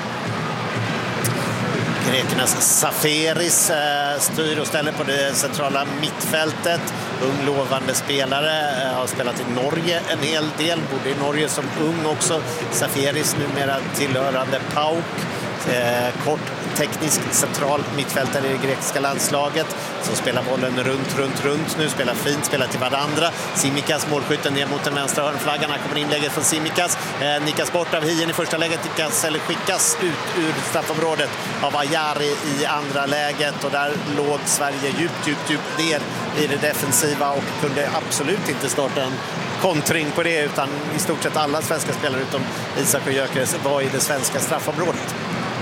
Grekernas Saferis eh, styr och ställer på det centrala mittfältet. Ung lovande spelare, eh, har spelat i Norge en hel del, bodde i Norge som ung också. Saferis numera tillhörande PAOK. Eh, kort teknisk central mittfältare i det grekiska landslaget som spelar bollen runt, runt, runt nu, spelar fint, spelar till varandra. Simikas målskytten ner mot den vänstra hörnflaggan. Här kommer inlägget från Simikas, eh, nickas bort av Hien i första läget, nickas, eller skickas ut ur straffområdet av Ajari i andra läget, och där låg Sverige djupt, djupt, djupt ner i det defensiva och kunde absolut inte starta en kontring på det, utan i stort sett alla svenska spelare utom Isak och Gyökeres var i det svenska straffområdet.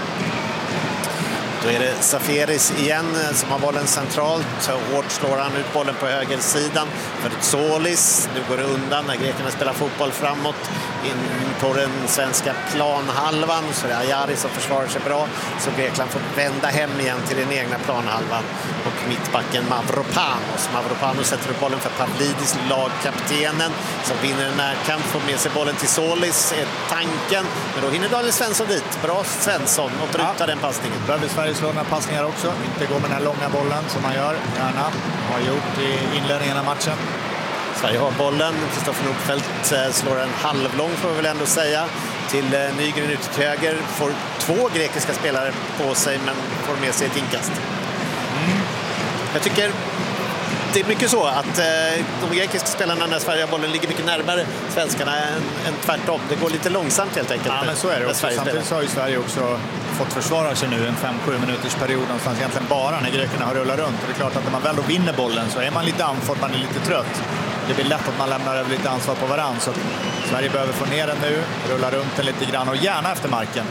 Då är det Saferis igen som har bollen centralt. Så hårt slår han ut bollen på högersidan för Solis. Nu går det undan när grekerna spelar fotboll framåt in på den svenska planhalvan. Så det är Ajari som försvarar sig bra. Så Grekland får vända hem igen till den egna planhalvan. Och mittbacken Mavropanos. Mavropanos sätter upp bollen för Pavlidis, lagkaptenen, som vinner en närkamp, får med sig bollen till Solis, är tanken. Men då hinner Daniel Svensson dit. Bra Svensson och bryta ja. den passningen. Behöver Sverige slå några passningar också. Inte gå med den här långa bollen som man gör gärna har gjort i inledningen av matchen. Sverige har bollen. Kristoffer Nordfeldt slår en halvlång, får vi väl ändå säga, till Nygren ut till höger. Får två grekiska spelare på sig, men får med sig ett inkast. Mm. Jag tycker det är mycket så att eh, de grekiska spelarna när Sverige har bollen ligger mycket närmare svenskarna än, än tvärtom. Det går lite långsamt helt enkelt. Ja, men så är det också. Samtidigt så har ju Sverige också fått försvara sig nu en fem sju minuters period någonstans egentligen bara när grekerna har rullat runt. Och det är klart att när man väl då vinner bollen så är man lite andfådd, man är lite trött. Det blir lätt att man lämnar över lite ansvar på varann. Så Sverige behöver få ner den nu, rulla runt den lite grann och gärna efter marken.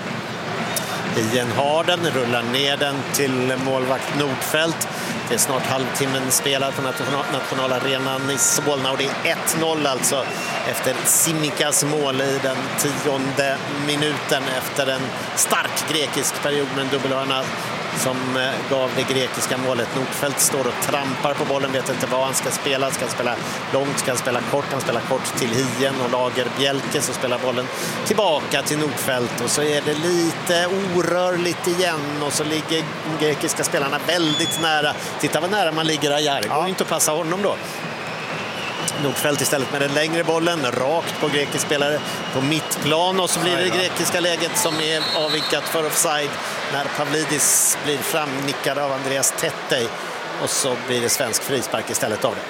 Hien har den, rullar ner den till målvakt Nordfeldt. Det är snart halvtimmen spelad på nationalarenan i Solna och det är ett noll alltså efter Simikas mål i den tionde minuten efter en stark grekisk period med en dubbelhörna som gav det grekiska målet. Nordfeldt står och trampar på bollen, vet inte vad han ska spela. Ska han spela långt, ska han spela kort? Han spelar kort till Hien och Lager Bjelke, så spelar bollen tillbaka till Nordfeldt och så är det lite orörligt igen och så ligger de grekiska spelarna väldigt nära. Titta vad nära man ligger Ajari. Går ja. inte att passa honom då. Nordfeldt istället med den längre bollen rakt på grekisk spelare på mittplan och så blir det det grekiska läget som är avvikat för offside när Pavlidis blir framnickad av Andreas Tettey och så blir det svensk frispark istället av det.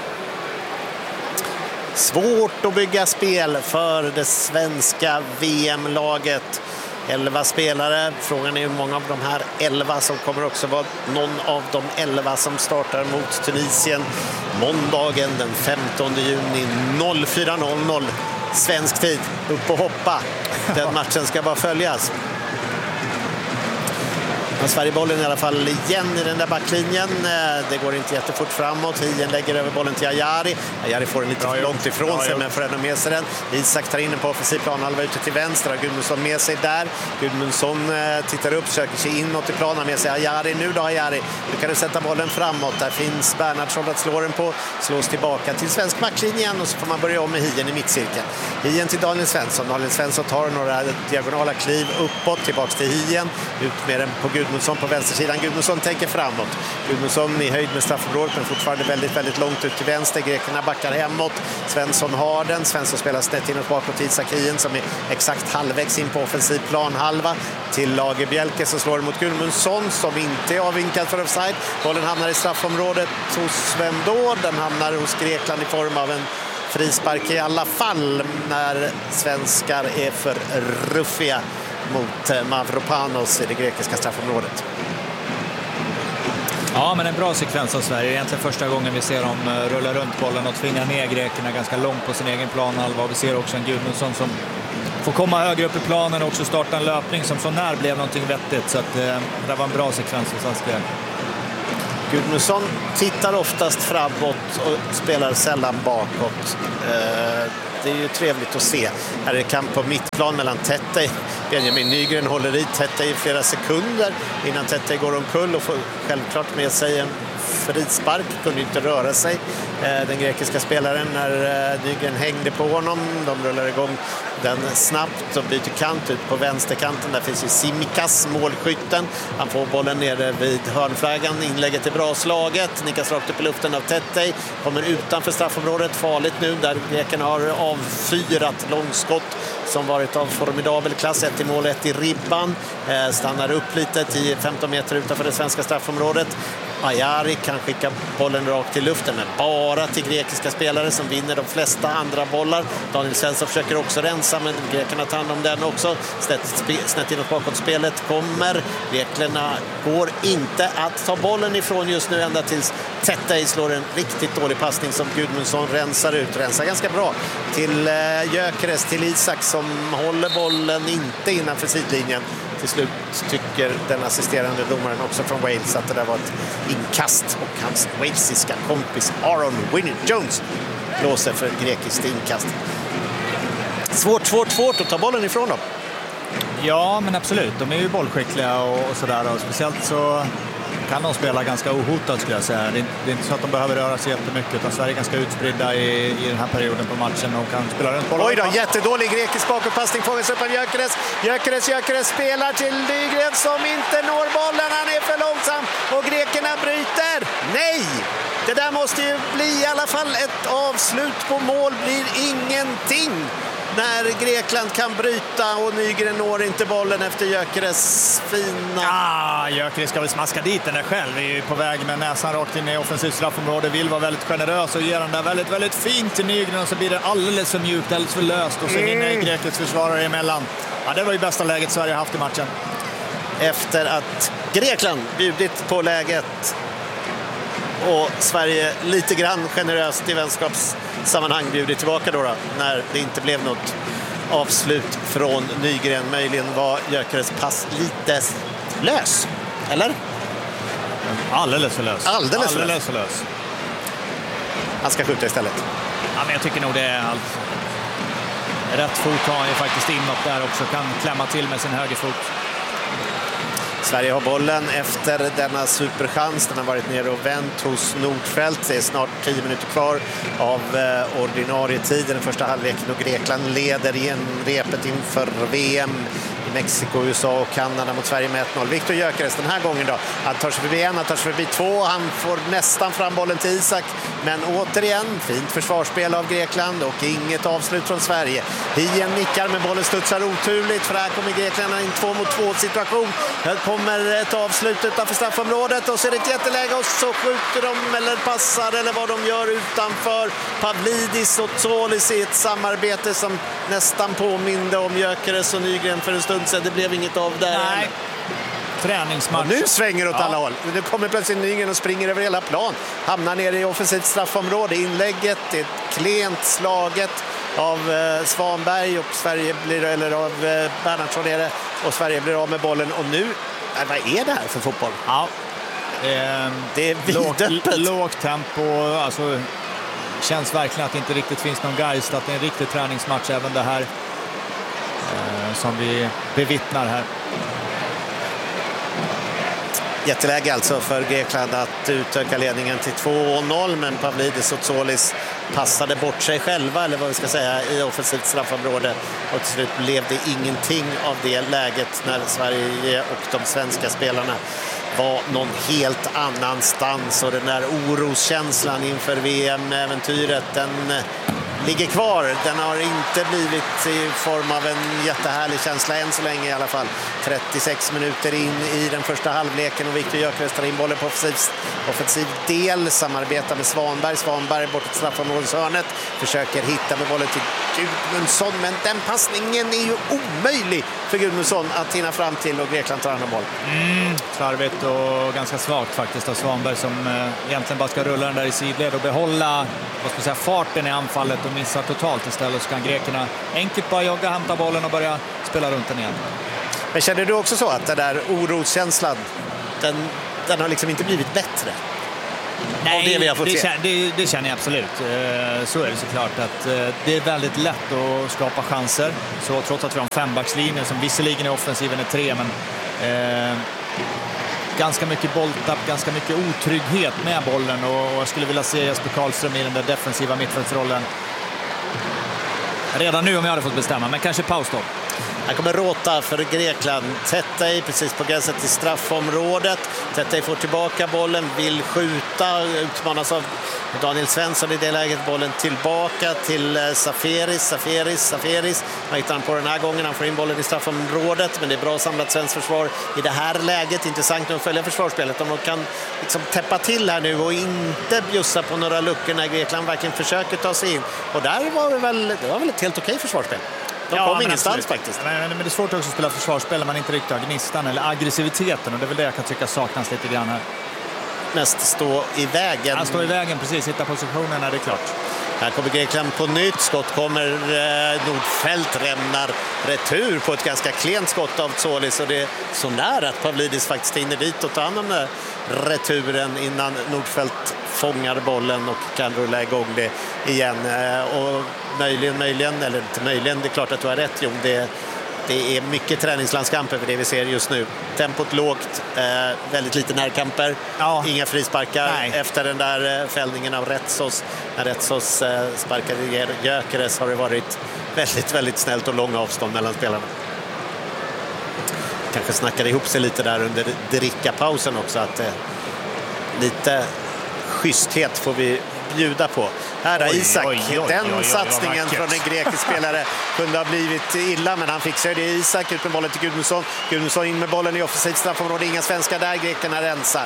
Svårt att bygga spel för det svenska V M-laget. elva spelare. Frågan är hur många av de här elva som kommer också vara någon av de elva som startar mot Tunisien måndagen den femtonde juni fyra noll noll svensk tid. Upp och hoppa. Den matchen ska bara följas. Sverigebollen i alla fall igen i den där backlinjen. Det går inte jättefort framåt. Hien lägger över bollen till Ajari. Ajari får den lite för långt ifrån sig, men får ändå med sig den. Isak tar in den på offensiv planhalva ute till vänster. Har Gudmundsson med sig där. Gudmundsson tittar upp, söker sig inåt i planen med sig Ajari. Nu då Ajari. Nu kan du sätta bollen framåt. Där finns Bernhardsson att slå den på. Slås tillbaka till svensk backlinje igen och så får man börja om med Hien i mittcirkeln. Hien till Daniel Svensson. Daniel Svensson tar några diagonala kliv uppåt, tillbaks till Hien. Ut med den på Gud Gudmundsson på vänstersidan. Gudmundsson tänker framåt. Gudmundsson i höjd med straffområdet, men fortfarande väldigt, väldigt långt ut till vänster. Grekerna backar hemåt. Svensson har den. Svensson spelar snett inåt bakåt till Isak Hien som är exakt halvvägs in på offensiv planhalva. Till Lagerbielke som slår mot Gudmundsson som inte är avvinkad för offside. Bollen hamnar i straffområdet hos Sven Då. Den hamnar hos Grekland i form av en frispark i alla fall när svenskar är för ruffiga mot Mavropanos i det grekiska straffområdet. Ja, men en bra sekvens av Sverige. Egentligen första gången vi ser dem rulla runt bollen och tvinga ner grekerna ganska långt på sin egen planhalva. Vi ser också en Gudmundsson som får komma högre upp i planen och också starta en löpning som så när blev någonting vettigt. Så att, eh, det var en bra sekvens för svenskar. Gudmundsson tittar oftast framåt och spelar sällan bakåt. Eh, det är ju trevligt att se. Här är det kamp på mittplan mellan Tettey. Benjamin Nygren håller i Tettey i flera sekunder innan Tettey går omkull och får självklart med sig en frispark. Kunde inte röra sig. Eh, den grekiska spelaren när eh, Nygren hängde på honom. De rullar igång den snabbt och byter kant ut på vänsterkanten. Där finns ju Simikas, målskytten. Han får bollen nere vid hörnflaggan. Inlägget är bra slaget. Nickas rakt upp i luften av Tettey. Kommer utanför straffområdet. Farligt nu där grekerna har avfyrat långskott som varit av formidabel klass. Ett i mål, ett i ribban. Eh, stannar upp lite tio femton meter utanför det svenska straffområdet. Ajari kan skicka bollen rakt till luften, men bara till grekiska spelare som vinner de flesta andra bollar. Daniel Svensson försöker också rensa, men grekerna tar hand om den också. Snett, snett inåt bakåt spelet kommer. Grekerna går inte att ta bollen ifrån just nu ända tills Tettey slår en riktigt dålig passning som Gudmundsson rensar ut. Rensar ganska bra till eh, Gyökeres, till Isak som håller bollen inte innanför sidlinjen. Till slut tycker den assisterande domaren också från Wales att det där var ett inkast och hans walesiska kompis Aaron Winnie-Jones blåser för grekiskt inkast. Svårt, svårt, svårt att ta bollen ifrån dem. Ja, men absolut. De är ju bollskickliga och, och sådär. Och speciellt så kan de spela ganska ohotat skulle jag säga. Det är, det är inte så att de behöver röra sig jättemycket utan Sverige är ganska utspridda i, i den här perioden på matchen och kan spela runt bollen. Oj då, jättedålig grekisk bakåtpassning fångas upp av Gyökeres. Gyökeres, Gyökeres spelar till Nygren som inte når bollen. Han är för långsam och grekerna bryter. Nej! Det där måste ju bli i alla fall ett avslut på mål. Blir ingenting när Grekland kan bryta och Nygren når inte bollen efter Gyökeres fina... Ja, Gyökeres ska väl smaska dit den där själv. Vi är ju på väg med näsan rakt in i offensivt straffområde. Vill vara väldigt generös och ger den där väldigt, väldigt fint till Nygren och så blir det alldeles för mjukt, alldeles för löst och så hinner mm. Grekets försvarare emellan. Ja, det var ju bästa läget Sverige haft i matchen. Efter att Grekland bjudit på läget och Sverige lite grann generöst i vänskapssammanhang bjudit tillbaka då, då när det inte blev något avslut från Nygren. Möjligen var Gyökeres pass lite lös, eller? Alldeles för lös. Alldeles för Alldeles för lös. Han ska skjuta istället. Ja, men jag tycker nog det är allt. Rätt fot har han ju faktiskt inåt där också. Kan klämma till med sin högerfot. Sverige har bollen efter denna superchans. Den har varit nere och vänt hos Nordfeldt. Det är snart tio minuter kvar av eh, ordinarie tid i den första halvleken och Grekland leder igen repet inför V M i Mexiko, U S A och Kanada mot Sverige med ett noll. Viktor Gyökeres den här gången då. Han tar sig förbi en, han tar sig förbi två. Han får nästan fram bollen till Isak. Men återigen, fint försvarsspel av Grekland och inget avslut från Sverige. Hien nickar men bollen studsar oturligt för här kommer Grekland in två mot två situation. Här kommer ett avslut utanför straffområdet och så är det ett jätteläge och så skjuter de eller passar eller vad de gör utanför. Pavlidis och Tsolis i ett samarbete som nästan påminde om Gyökeres och Nygren för en stund sedan. Det blev inget av där. Nej. Träningsmatch. Och nu svänger det åt ja. alla håll. Nu kommer plötsligt Nygren och springer över hela plan. Hamnar nere i offensivt straffområde. Inlägget är klent slaget av eh, Svanberg och Sverige blir, eller av eh, Bernhardsson är det, och Sverige blir av med bollen. Och nu, äh, vad är det här för fotboll? Ja. Eh, det är vidöppet. Lågt tempo, alltså känns verkligen att det inte riktigt finns någon geist, att det är en riktig träningsmatch även det här eh, som vi bevittnar här. Jätteläge alltså för Grekland att utöka ledningen till två noll, men Pavlidis och Tsolis passade bort sig själva, eller vad vi ska säga, i offensivt straffområde, och till slut blev det ingenting av det läget när Sverige och de svenska spelarna var någon helt annanstans, och den där oroskänslan inför V M-äventyret, den ligger kvar. Den har inte blivit i form av en jättehärlig känsla än så länge i alla fall. trettiosex minuter in i den första halvleken och Viktor Gyökeres tar in bollen på offensiv, offensiv del, samarbetar med Svanberg. Svanberg bortåt straffområdeshörnet, försöker hitta med bollen till Gudmundsson, men den passningen är ju omöjlig för Gudmundsson att hinna fram till, och Grekland tar andra boll. Mm, slarvigt och ganska svagt faktiskt av Svanberg, som eh, egentligen bara ska rulla den där i sidled och behålla, vad ska jag säga, farten i anfallet och missa totalt istället, så kan grekerna enkelt bara jogga, hämta bollen och börja spela runt den igen. Men känner du också så att den där oroskänslan, den, den har liksom inte blivit bättre? Nej, det, vi har fått det, se. känner, det, det känner jag absolut. Så är det såklart att det är väldigt lätt att skapa chanser. Så trots att vi har en fembackslinje som visserligen i offensiven är tre, men eh, ganska mycket bolltapp, ganska mycket otrygghet med bollen, och jag skulle vilja se Jesper Karlström i den där defensiva mittfältsrollen redan nu om jag hade fått bestämma, men kanske paus då. Här kommer Råta för Grekland. Tetej precis på gränsen till straffområdet. Tetej får tillbaka bollen, vill skjuta, utmanas av Daniel Svensson i det läget. Bollen tillbaka till Saferis, Saferis, Saferis. Man hittar han på den här gången, han får in bollen i straffområdet, men det är bra samlat svenskt försvar i det här läget. Intressant att följa försvarsspelet, om de kan liksom täppa till här nu och inte bjussa på några luckor när Grekland verkligen försöker ta sig in. Och där var det väl, det var väl ett helt okej försvarsspel. De ja, kom ingenstans faktiskt. Men, men det är svårt också att spela försvarsspel när man inte riktigt har gnistan eller aggressiviteten, och det är väl det jag kan tycka saknas lite grann här. Mest stå i vägen. Han står i vägen, precis, hitta positionen när det är klart. Här kommer Grekland på nytt. Skott kommer, eh, Nordfeldt rämnar retur på ett ganska klent skott av Tsolis, och det är så nära att Pavlidis faktiskt hinner dit och tar hand om den returen innan Nordfeldt fångar bollen och kan rulla igång det igen. Eh, och möjligen, möjligen, eller inte möjligen, det är klart att du har rätt, Jon. Det, det är mycket träningslandskamper för det vi ser just nu. Tempot lågt, eh, väldigt lite närkamper, ja. Inga frisparkar. Nej. Efter den där eh, fällningen av Retsos. När Retsos eh, sparkade Gyökeres har det varit väldigt, väldigt snällt och långa avstånd mellan spelarna. Kanske snackade ihop sig lite där under drickapausen också, att eh, lite schyssthet får vi bjuda på. Här är Isak. Oj, oj, oj, den oj, oj, satsningen från en grekisk spelare kunde ha blivit illa, men han fixar det. Isak ut med bollen till Gudmundsson. Gudmundsson in med bollen i offensivt straffområde. Inga svenskar där, grekerna rensar.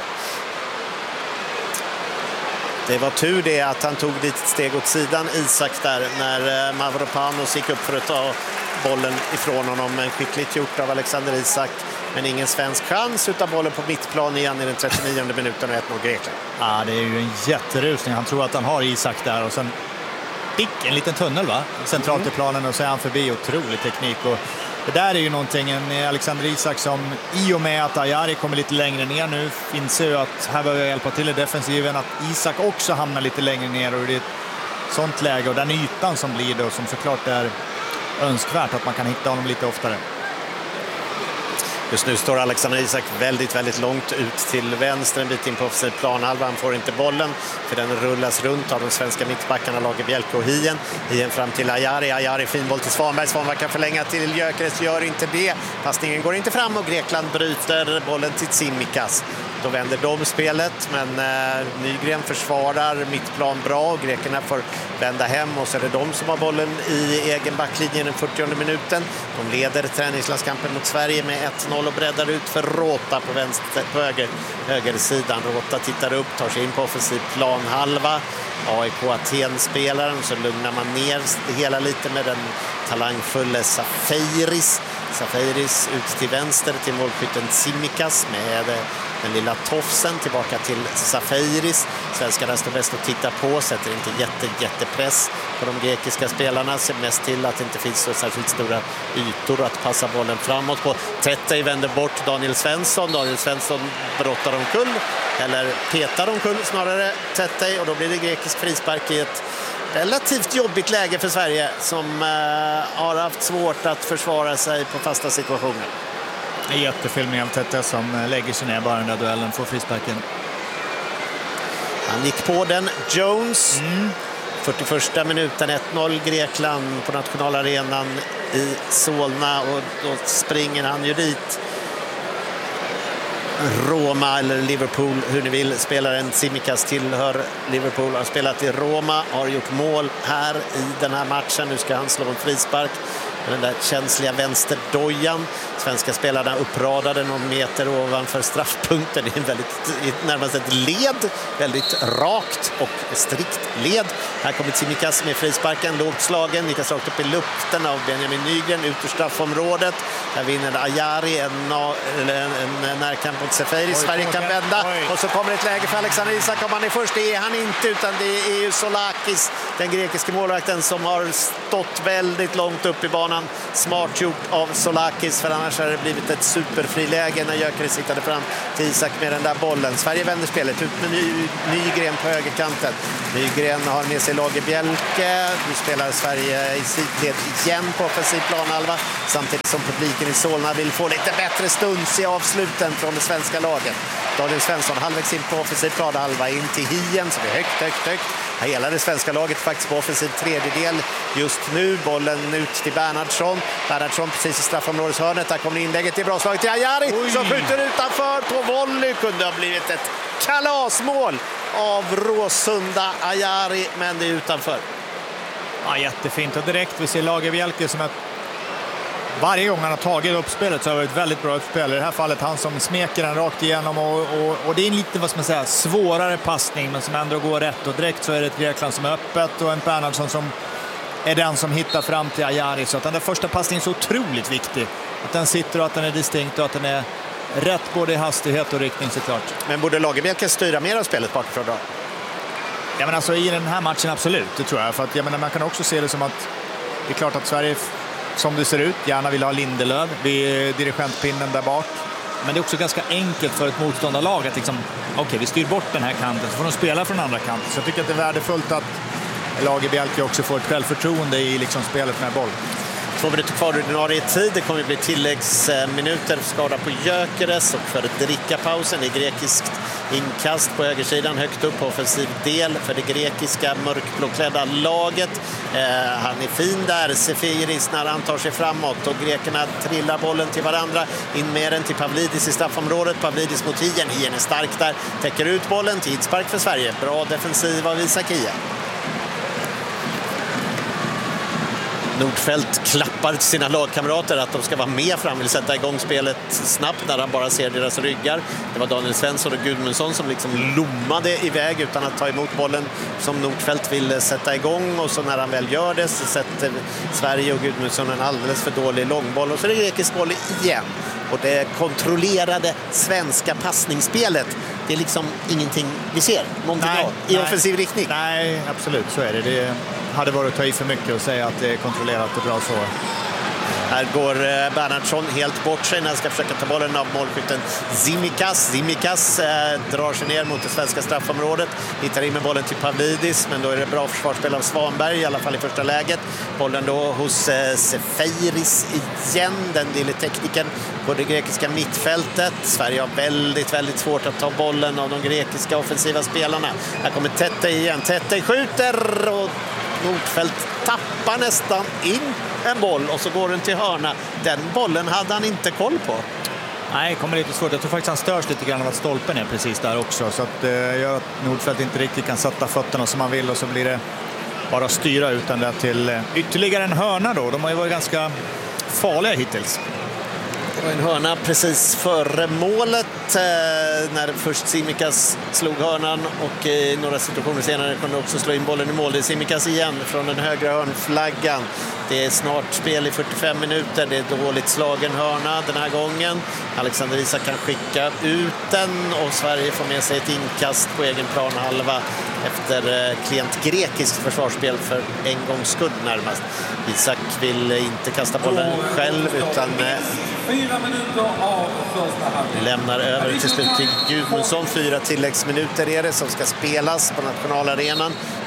Det var tur det att han tog dit ett steg åt sidan, Isak, där när Mavropanos gick upp för att ta bollen ifrån honom. Men skickligt gjort av Alexander Isak, men ingen svensk chans, utan bollen på mittplan igen i den trettionionde minuten och ett noll Grekland. Ja, det är ju en jätterusning. Han tror att han har Isak där, och sen pick, en liten tunnel va? Centralt i planen, och så är han förbi. Otrolig teknik, och det där är ju någonting, en Alexander Isak som i och med att Ajari kommer lite längre ner nu, finns ju att här behöver jag hjälpa till i defensiven, att Isak också hamnar lite längre ner, och det är ett sånt läge och den ytan som blir det, och som såklart är önskvärt att man kan hitta honom lite oftare. Just nu står Alexander Isak väldigt, väldigt långt ut till vänster, en bit in på offensiv planhalva. Han får inte bollen, för den rullas runt av de svenska mittbackarna Lagerbielke och Hien. Hien fram till Ajari. Ajari fin boll till Svanberg. Svanberg kan förlänga till Gyökeres, gör inte det. Passningen går inte fram, och Grekland bryter bollen till Tsimikas. Då vänder de spelet, men eh, Nygren försvarar mittplan bra. Grekerna får vända hem, och så är det de som har bollen i egen backlinje den fyrtionde minuten. De leder träningslandskampen mot Sverige med ett noll och breddar ut för Råta på, vänster, på höger, högersidan. Råta tittar upp, tar sig in på offensiv planhalva. A I K Aten-spelaren, så lugnar man ner det hela lite med den talangfulla Saferis. Saferis ut till vänster till målskytten Tsimikas med den lilla tofsen tillbaka till Saferis. Svenskarna står bäst och tittar på, sätter inte jätte, jättepress på de grekiska spelarna, ser mest till att det inte finns så särskilt stora ytor att passa bollen framåt på. Tetej vänder bort Daniel Svensson. Daniel Svensson brottar omkull, eller petar omkull snarare Tetej, och då blir det grekisk frispark i ett relativt jobbigt läge för Sverige, som eh, har haft svårt att försvara sig på fasta situationer. En jättefilmning av Tete som lägger sig ner bara den där duellen, får frisparken. Han gick på den, Jones. Mm. fyrtioförsta minuten, ett noll Grekland på nationalarenan i Solna, och då springer han ju dit. Roma eller Liverpool, hur ni vill. Spelaren Tsimikas tillhör Liverpool, har spelat i Roma, har gjort mål här i den här matchen. Nu ska han slå en frispark med den där känsliga vänsterdojan. Svenska spelarna uppradade någon meter ovanför straffpunkten. Det är en väldigt, närmast ett led, väldigt rakt och strikt led. Här kommer Tsimikas med frisparken, lågt slagen, nickas rakt upp i luften av Benjamin Nygren ut ur straffområdet. Här vinner Ajari en, en, en närkamp mot Seferi. Sverige kan vända, oj. Och så kommer ett läge för Alexander Isak. Om han är först, det är han inte, utan det är ju Solakis, den grekiska målvakten, som har stått väldigt långt upp i banan. Smart gjort av Solakis, för annars har det blivit ett superfriläge när Gyökeres siktade fram till Isak med den där bollen. Sverige vänder spelet ut med Ny, Nygren på högerkanten. Nygren har med sig Lager Bjälke. Nu spelar Sverige i sidled igen på offensiv planhalva, samtidigt som publiken i Solna vill få lite bättre stunds i avsluten från det svenska laget. Daniel Svensson halvvägs in på offensiv planhalva, in till Hien som är högt, högt, högt. Hela det svenska laget faktiskt på offensiv tredjedel just nu. Bollen ut till Bernhardsson. Bernhardsson precis i straffområdeshörnet. Där kommer inlägget i bra slag till Ajari. Oj. Som skjuter utanför på volley. Kunde ha blivit ett kalasmål av Råsunda Ajari, men det är utanför. Ja, jättefint. Och direkt vi ser Lager Bjälke som att varje gång han har tagit upp spelet så har det varit väldigt bra uppspel. I det här fallet han som smeker den rakt igenom och, och, och det är en lite, vad ska man säga, svårare passning, men som ändå går rätt, och direkt så är det ett Grekland som är öppet och en Bernhardsson som är den som hittar fram till Ajari. Så att den där första passningen är så otroligt viktig. Att den sitter och att den är distinkt och att den är rätt både i hastighet och riktning såklart. Men borde Lagerbjälke styra mer av spelet bakifrån då? Ja, men alltså i den här matchen absolut, det tror jag. För att jag menar, man kan också se det som att det är klart att Sverige, som det ser ut, gärna vill ha Lindelöf vid dirigentpinnen där bak. Men det är också ganska enkelt för ett motståndarlag att liksom, okej, okay, vi styr bort den här kanten så får de spela från andra kanten. Så jag tycker att det är värdefullt att Lagerbjälke också får ett självförtroende i liksom spelet med boll. Två minuter kvar i ordinarie tid. Det kommer bli tilläggsminuter för skada på Gyökeres och för drickapausen i grekiskt inkast på högersidan högt upp på offensiv del för det grekiska mörkblåklädda laget. Eh, han är fin där, Sefiris, när han tar sig framåt och grekerna trillar bollen till varandra. In med den till Pavlidis i straffområdet. Pavlidis mot Hien. Hien är stark där, täcker ut bollen. Tidspark för Sverige. Bra defensiv av Isak Hien. Nordfeldt klappar sina lagkamrater att de ska vara med fram, vill sätta igång spelet snabbt när han bara ser deras ryggar. Det var Daniel Svensson och Gudmundsson som liksom lommade iväg utan att ta emot bollen som Nordfeldt ville sätta igång, och så när han väl gör det så sätter Sverige och Gudmundsson en alldeles för dålig långboll och så är det grekisk boll igen. Och det kontrollerade svenska passningsspelet, det är liksom ingenting vi ser någonting nej, av i nej, offensiv riktning. Nej, absolut, så är det. Det hade varit att ta i för mycket och säga att det är kontrollerat och bra så. Här går Bernhardsson helt bort sig när han ska försöka ta bollen av målskytten Tsimikas. Tsimikas eh, drar sig ner mot det svenska straffområdet. Hittar in med bollen till Pavlidis, men då är det bra försvarsspel av Svanberg, i alla fall i första läget. Bollen då hos eh, Sefiris igen, den lille tekniken på det grekiska mittfältet. Sverige har väldigt, väldigt svårt att ta bollen av de grekiska offensiva spelarna. Här kommer Tete igen. Tete skjuter och Nordfeldt tappar nästan in en boll och så går den till hörna. Den bollen hade han inte koll på. Nej, kommer lite svårt. Jag tror faktiskt han störs lite grann av att stolpen är precis där också. Så att det gör att Nordfeldt inte riktigt kan sätta fötterna som han vill, och så blir det bara styra utan det till ytterligare en hörna då. De har ju varit ganska farliga hittills. Det var en hörna precis före målet eh, när först Tsimikas slog hörnan, och i eh, några situationer senare kunde också slå in bollen i mål. Det är Tsimikas igen från den högra hörnflaggan. Det är snart spel i fyrtiofem minuter. Det är dåligt slagen hörna den här gången. Alexander Isak kan skicka ut den och Sverige får med sig ett inkast på egen planhalva efter eh, klent grekiskt försvarsspel för en gångs skull närmast. Isak vill inte kasta bollen själv utan eh, Fyra minuter av första halvlek. Lämnar över till slut till Gudmundsson. Fyra tilläggsminuter är det som ska spelas på nationalarenan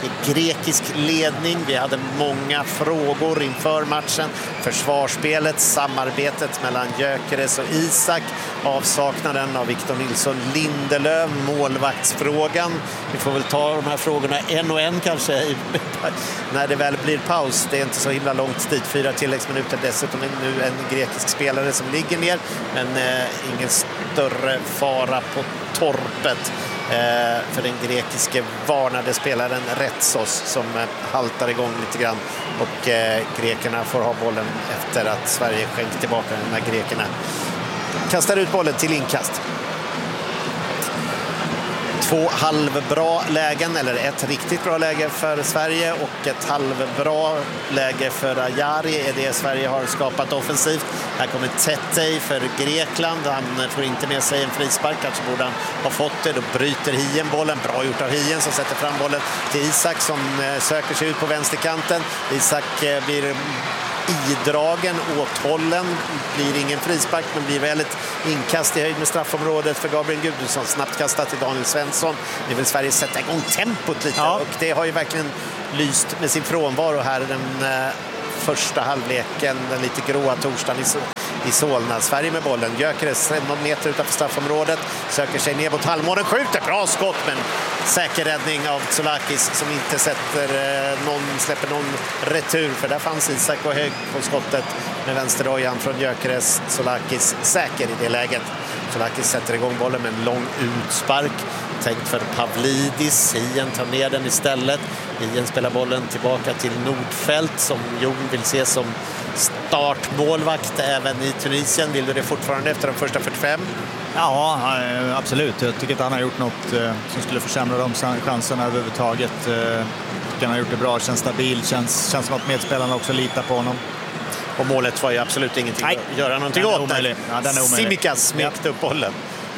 i grekisk ledning. Vi hade många frågor inför matchen. Försvarsspelet, samarbetet mellan Gyökeres och Isak, avsaknaden av Victor Nilsson Lindelöf, målvaktsfrågan. Vi får väl ta de här frågorna en och en kanske när det väl blir paus. Det är inte så himla långt dit, fyra tilläggsminuter. Dessutom är nu en grekisk spelare som ligger ner, men eh, ingen större fara på torpet eh, för den grekiske varnade spelaren Retsos som eh, haltar igång lite grann, och eh, grekerna får ha bollen efter att Sverige skänkt tillbaka den när grekerna kastar ut bollen till inkast. Två halvbra lägen, eller ett riktigt bra läge för Sverige och ett halvbra läge för Ajari är det Sverige har skapat offensivt. Här kommer Tetej för Grekland. Han får inte med sig en frispark, kanske borde han ha fått det. Då bryter Hien bollen. Bra gjort av Hien som sätter fram bollen till Isak som söker sig ut på vänsterkanten. Isak blir idragen, åthållen, blir ingen frispark men blir väl ett inkast i höjd med straffområdet för Gabriel Gudmundsson. Snabbt kastat till Daniel Svensson. Det vill Sverige sätta igång tempot lite, ja. Och det har ju verkligen lyst med sin frånvaro här den eh, första halvleken, den lite gråa torsdagen i, i Solna. Sverige med bollen. Gyökeres någon meter utanför straffområdet, söker sig ner mot halvmålen, skjuter, bra skott men säker räddning av Tsolakis som inte sätter eh, någon, släpper någon retur, för där fanns Isak och hög på skottet med vänsterdojan från Gyökeres. Tsolakis säker i det läget. Tsolakis sätter igång bollen med en lång utspark tänkt för Pavlidis. Hien tar ner den istället. Hien spelar bollen tillbaka till Nordfeldt som Jon vill se som startmålvakt även i Tunisien. Vill du det fortfarande efter de första fyrtiofem? Ja, absolut. Jag tycker att han har gjort något eh, som skulle försämra de chanserna överhuvudtaget. Eh, jag tycker han har gjort det bra, känns stabil, känns, känns som att medspelarna också litar på honom. Och målet var ju absolut ingenting Nej, att göra någonting åt. Ja, Simikas smekte upp bollen.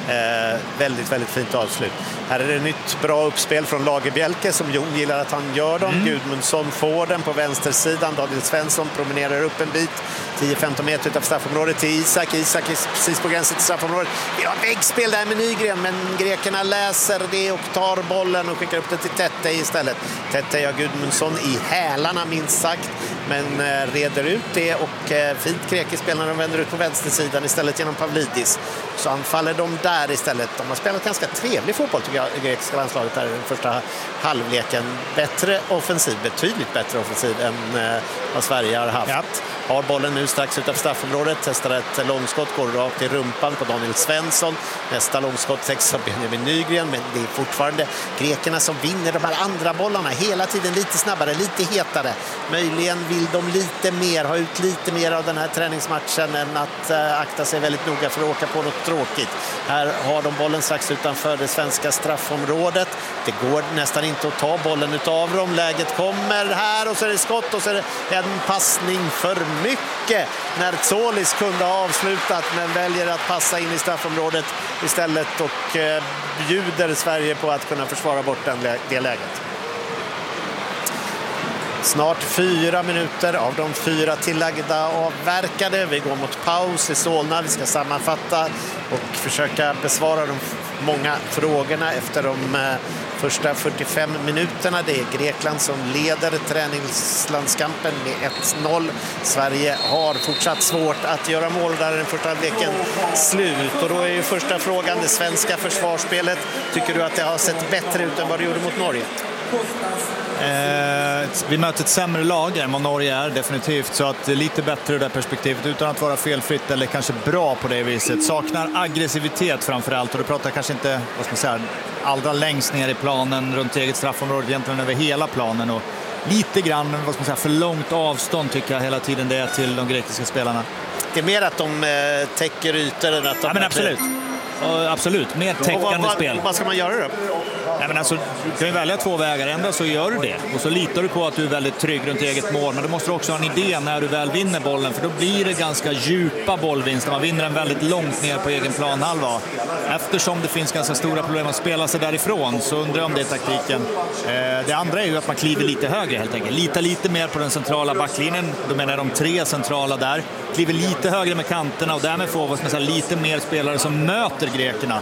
Eh, väldigt, väldigt fint avslut. Här är det nytt bra uppspel från Lagerbielke som Jon gillar att han gör dem. Mm. Gudmundsson får den på vänstersidan. Daniel Svensson promenerar upp en bit tio femton meter utanför straffområdet till Isak. Isak är precis på gränsen till straffområdet. Vi har väggspel där med Nygren, men grekerna läser det och tar bollen och skickar upp det till Tetej istället. Tetej har Gudmundsson i hälarna minst sagt, men eh, reder ut det och eh, fint grekisk spelar när de vänder ut på vänstersidan istället genom Pavlidis. Så anfaller de där istället. De har spelat ganska trevlig fotboll tycker jag, det grekiska landslaget här i den första halvleken. Bättre offensiv, betydligt bättre offensiv än eh, vad Sverige har haft. Ja. Har bollen nu strax utanför straffområdet, testar ett långskott, går rakt i rumpan på Daniel Svensson. Nästa långskott täcks av Benjamin Nygren, men det är fortfarande grekerna som vinner de här andra bollarna. Hela tiden lite snabbare, lite hetare. Möjligen vill de lite mer, ha ut lite mer av den här träningsmatchen än att äh, akta sig väldigt noga för att åka på något tråkigt. Här har de bollen strax utanför det svenska straffområdet. Det går nästan inte att ta bollen utav dem. Läget kommer här och så är det skott och så är det en passning för mycket när Tsolis kunde ha avslutat men väljer att passa in i straffområdet istället och eh, bjuder Sverige på att kunna försvara bort den, det läget. Snart fyra minuter av de fyra tillagda avverkade. Vi går mot paus i Solna. Vi ska sammanfatta och försöka besvara de många frågorna efter de eh, första fyrtiofem minuterna. Det är Grekland som leder träningslandskampen med ett noll. Sverige har fortsatt svårt att göra mål där den första halvleken slut. Och då är ju första frågan det svenska försvarsspelet. Tycker du att det har sett bättre ut än vad det gjorde mot Norge? Eh, vi möter ett sämre lag än vad Norge är definitivt, så att det är lite bättre ur det perspektivet utan att vara felfritt eller kanske bra på det viset. Saknar aggressivitet framförallt, och du pratar kanske inte vad ska man säga, allra längst ner i planen runt eget straffområde, egentligen över hela planen, och lite grann vad ska man säga, för långt avstånd tycker jag hela tiden det är till de grekiska spelarna. Det är mer att de eh, täcker ytor än att de... Ja, men absolut. Och absolut, mer täckande vad, vad, spel. Vad ska man göra då? Nej, men alltså, du kan ju välja två vägar. Ändå så gör du det. Och så litar du på att du är väldigt trygg runt eget mål. Men du måste också ha en idé när du väl vinner bollen. För då blir det ganska djupa bollvinster. Man vinner den väldigt långt ner på egen planhalva. Eftersom det finns ganska stora problem att spela sig därifrån så undrar jag om det är taktiken. Eh, det andra är ju att man kliver lite högre helt enkelt. Lita lite mer på den centrala backlinjen. Då menar jag de tre centrala där. Kliver lite högre med kanterna och därmed får vad ska man säga, lite mer spelare som möter grekerna.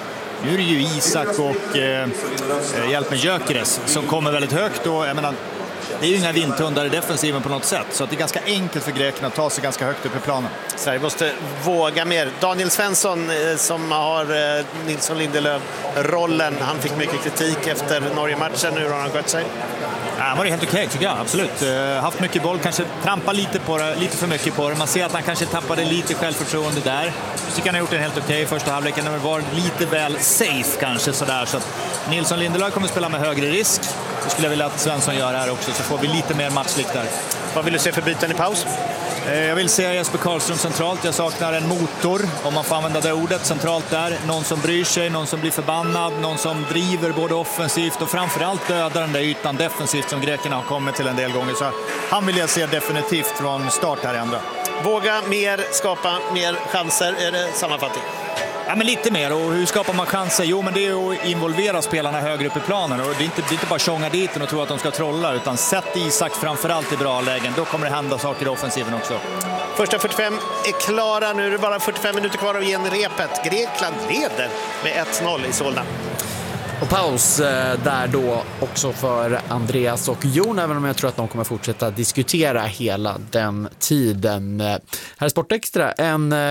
Nu är det ju Isak och eh, hjälp med Gyökeres som kommer väldigt högt. Och, jag menar, det är ju inga vindtundar i defensiven på något sätt. Så att det är ganska enkelt för grekerna att ta sig ganska högt upp i planen. Sverige måste våga mer. Daniel Svensson eh, som har eh, Nilsson Lindelöf-rollen. Han fick mycket kritik efter Norge-matchen. Hur har han skött sig? Ja, han var det helt okej okay, tycker jag, absolut. Uh, haft mycket boll, kanske trampa lite på det, lite för mycket på det. Man ser att han kanske tappade lite självförtroende där. Jag tycker han har gjort en helt okej okay första halvleken. Det var lite väl safe kanske sådär. Så att Nilsson Lindelöf kommer spela med högre risk. Det skulle jag vilja att Svensson gör här också, så får vi lite mer matchlikt där. Vad vill du se för byten i paus? Jag vill se Jesper Karlström centralt. Jag saknar en motor, om man får använda det ordet, centralt där. Någon som bryr sig, någon som blir förbannad, någon som driver både offensivt och framförallt dödar den där ytan defensivt som grekerna har kommit till en del gånger. Så han vill jag se definitivt från start här i andra. Våga mer, skapa mer chanser, är det sammanfattning? Ja, men lite mer. Och hur skapar man chanser? Jo, men det är att involvera spelarna högre upp i planen. Och det är inte, det är inte bara tjonga dit och tro att de ska trolla, utan sätt Isak framförallt i bra lägen. Då kommer det hända saker i offensiven också. Första fyrtiofem är klara. Nu är det bara fyrtiofem minuter kvar av genrepet. Grekland leder med ett noll i Solna. Och paus eh, där då också för Andreas och Jon, även om jag tror att de kommer fortsätta diskutera hela den tiden. Här är Sportextra, en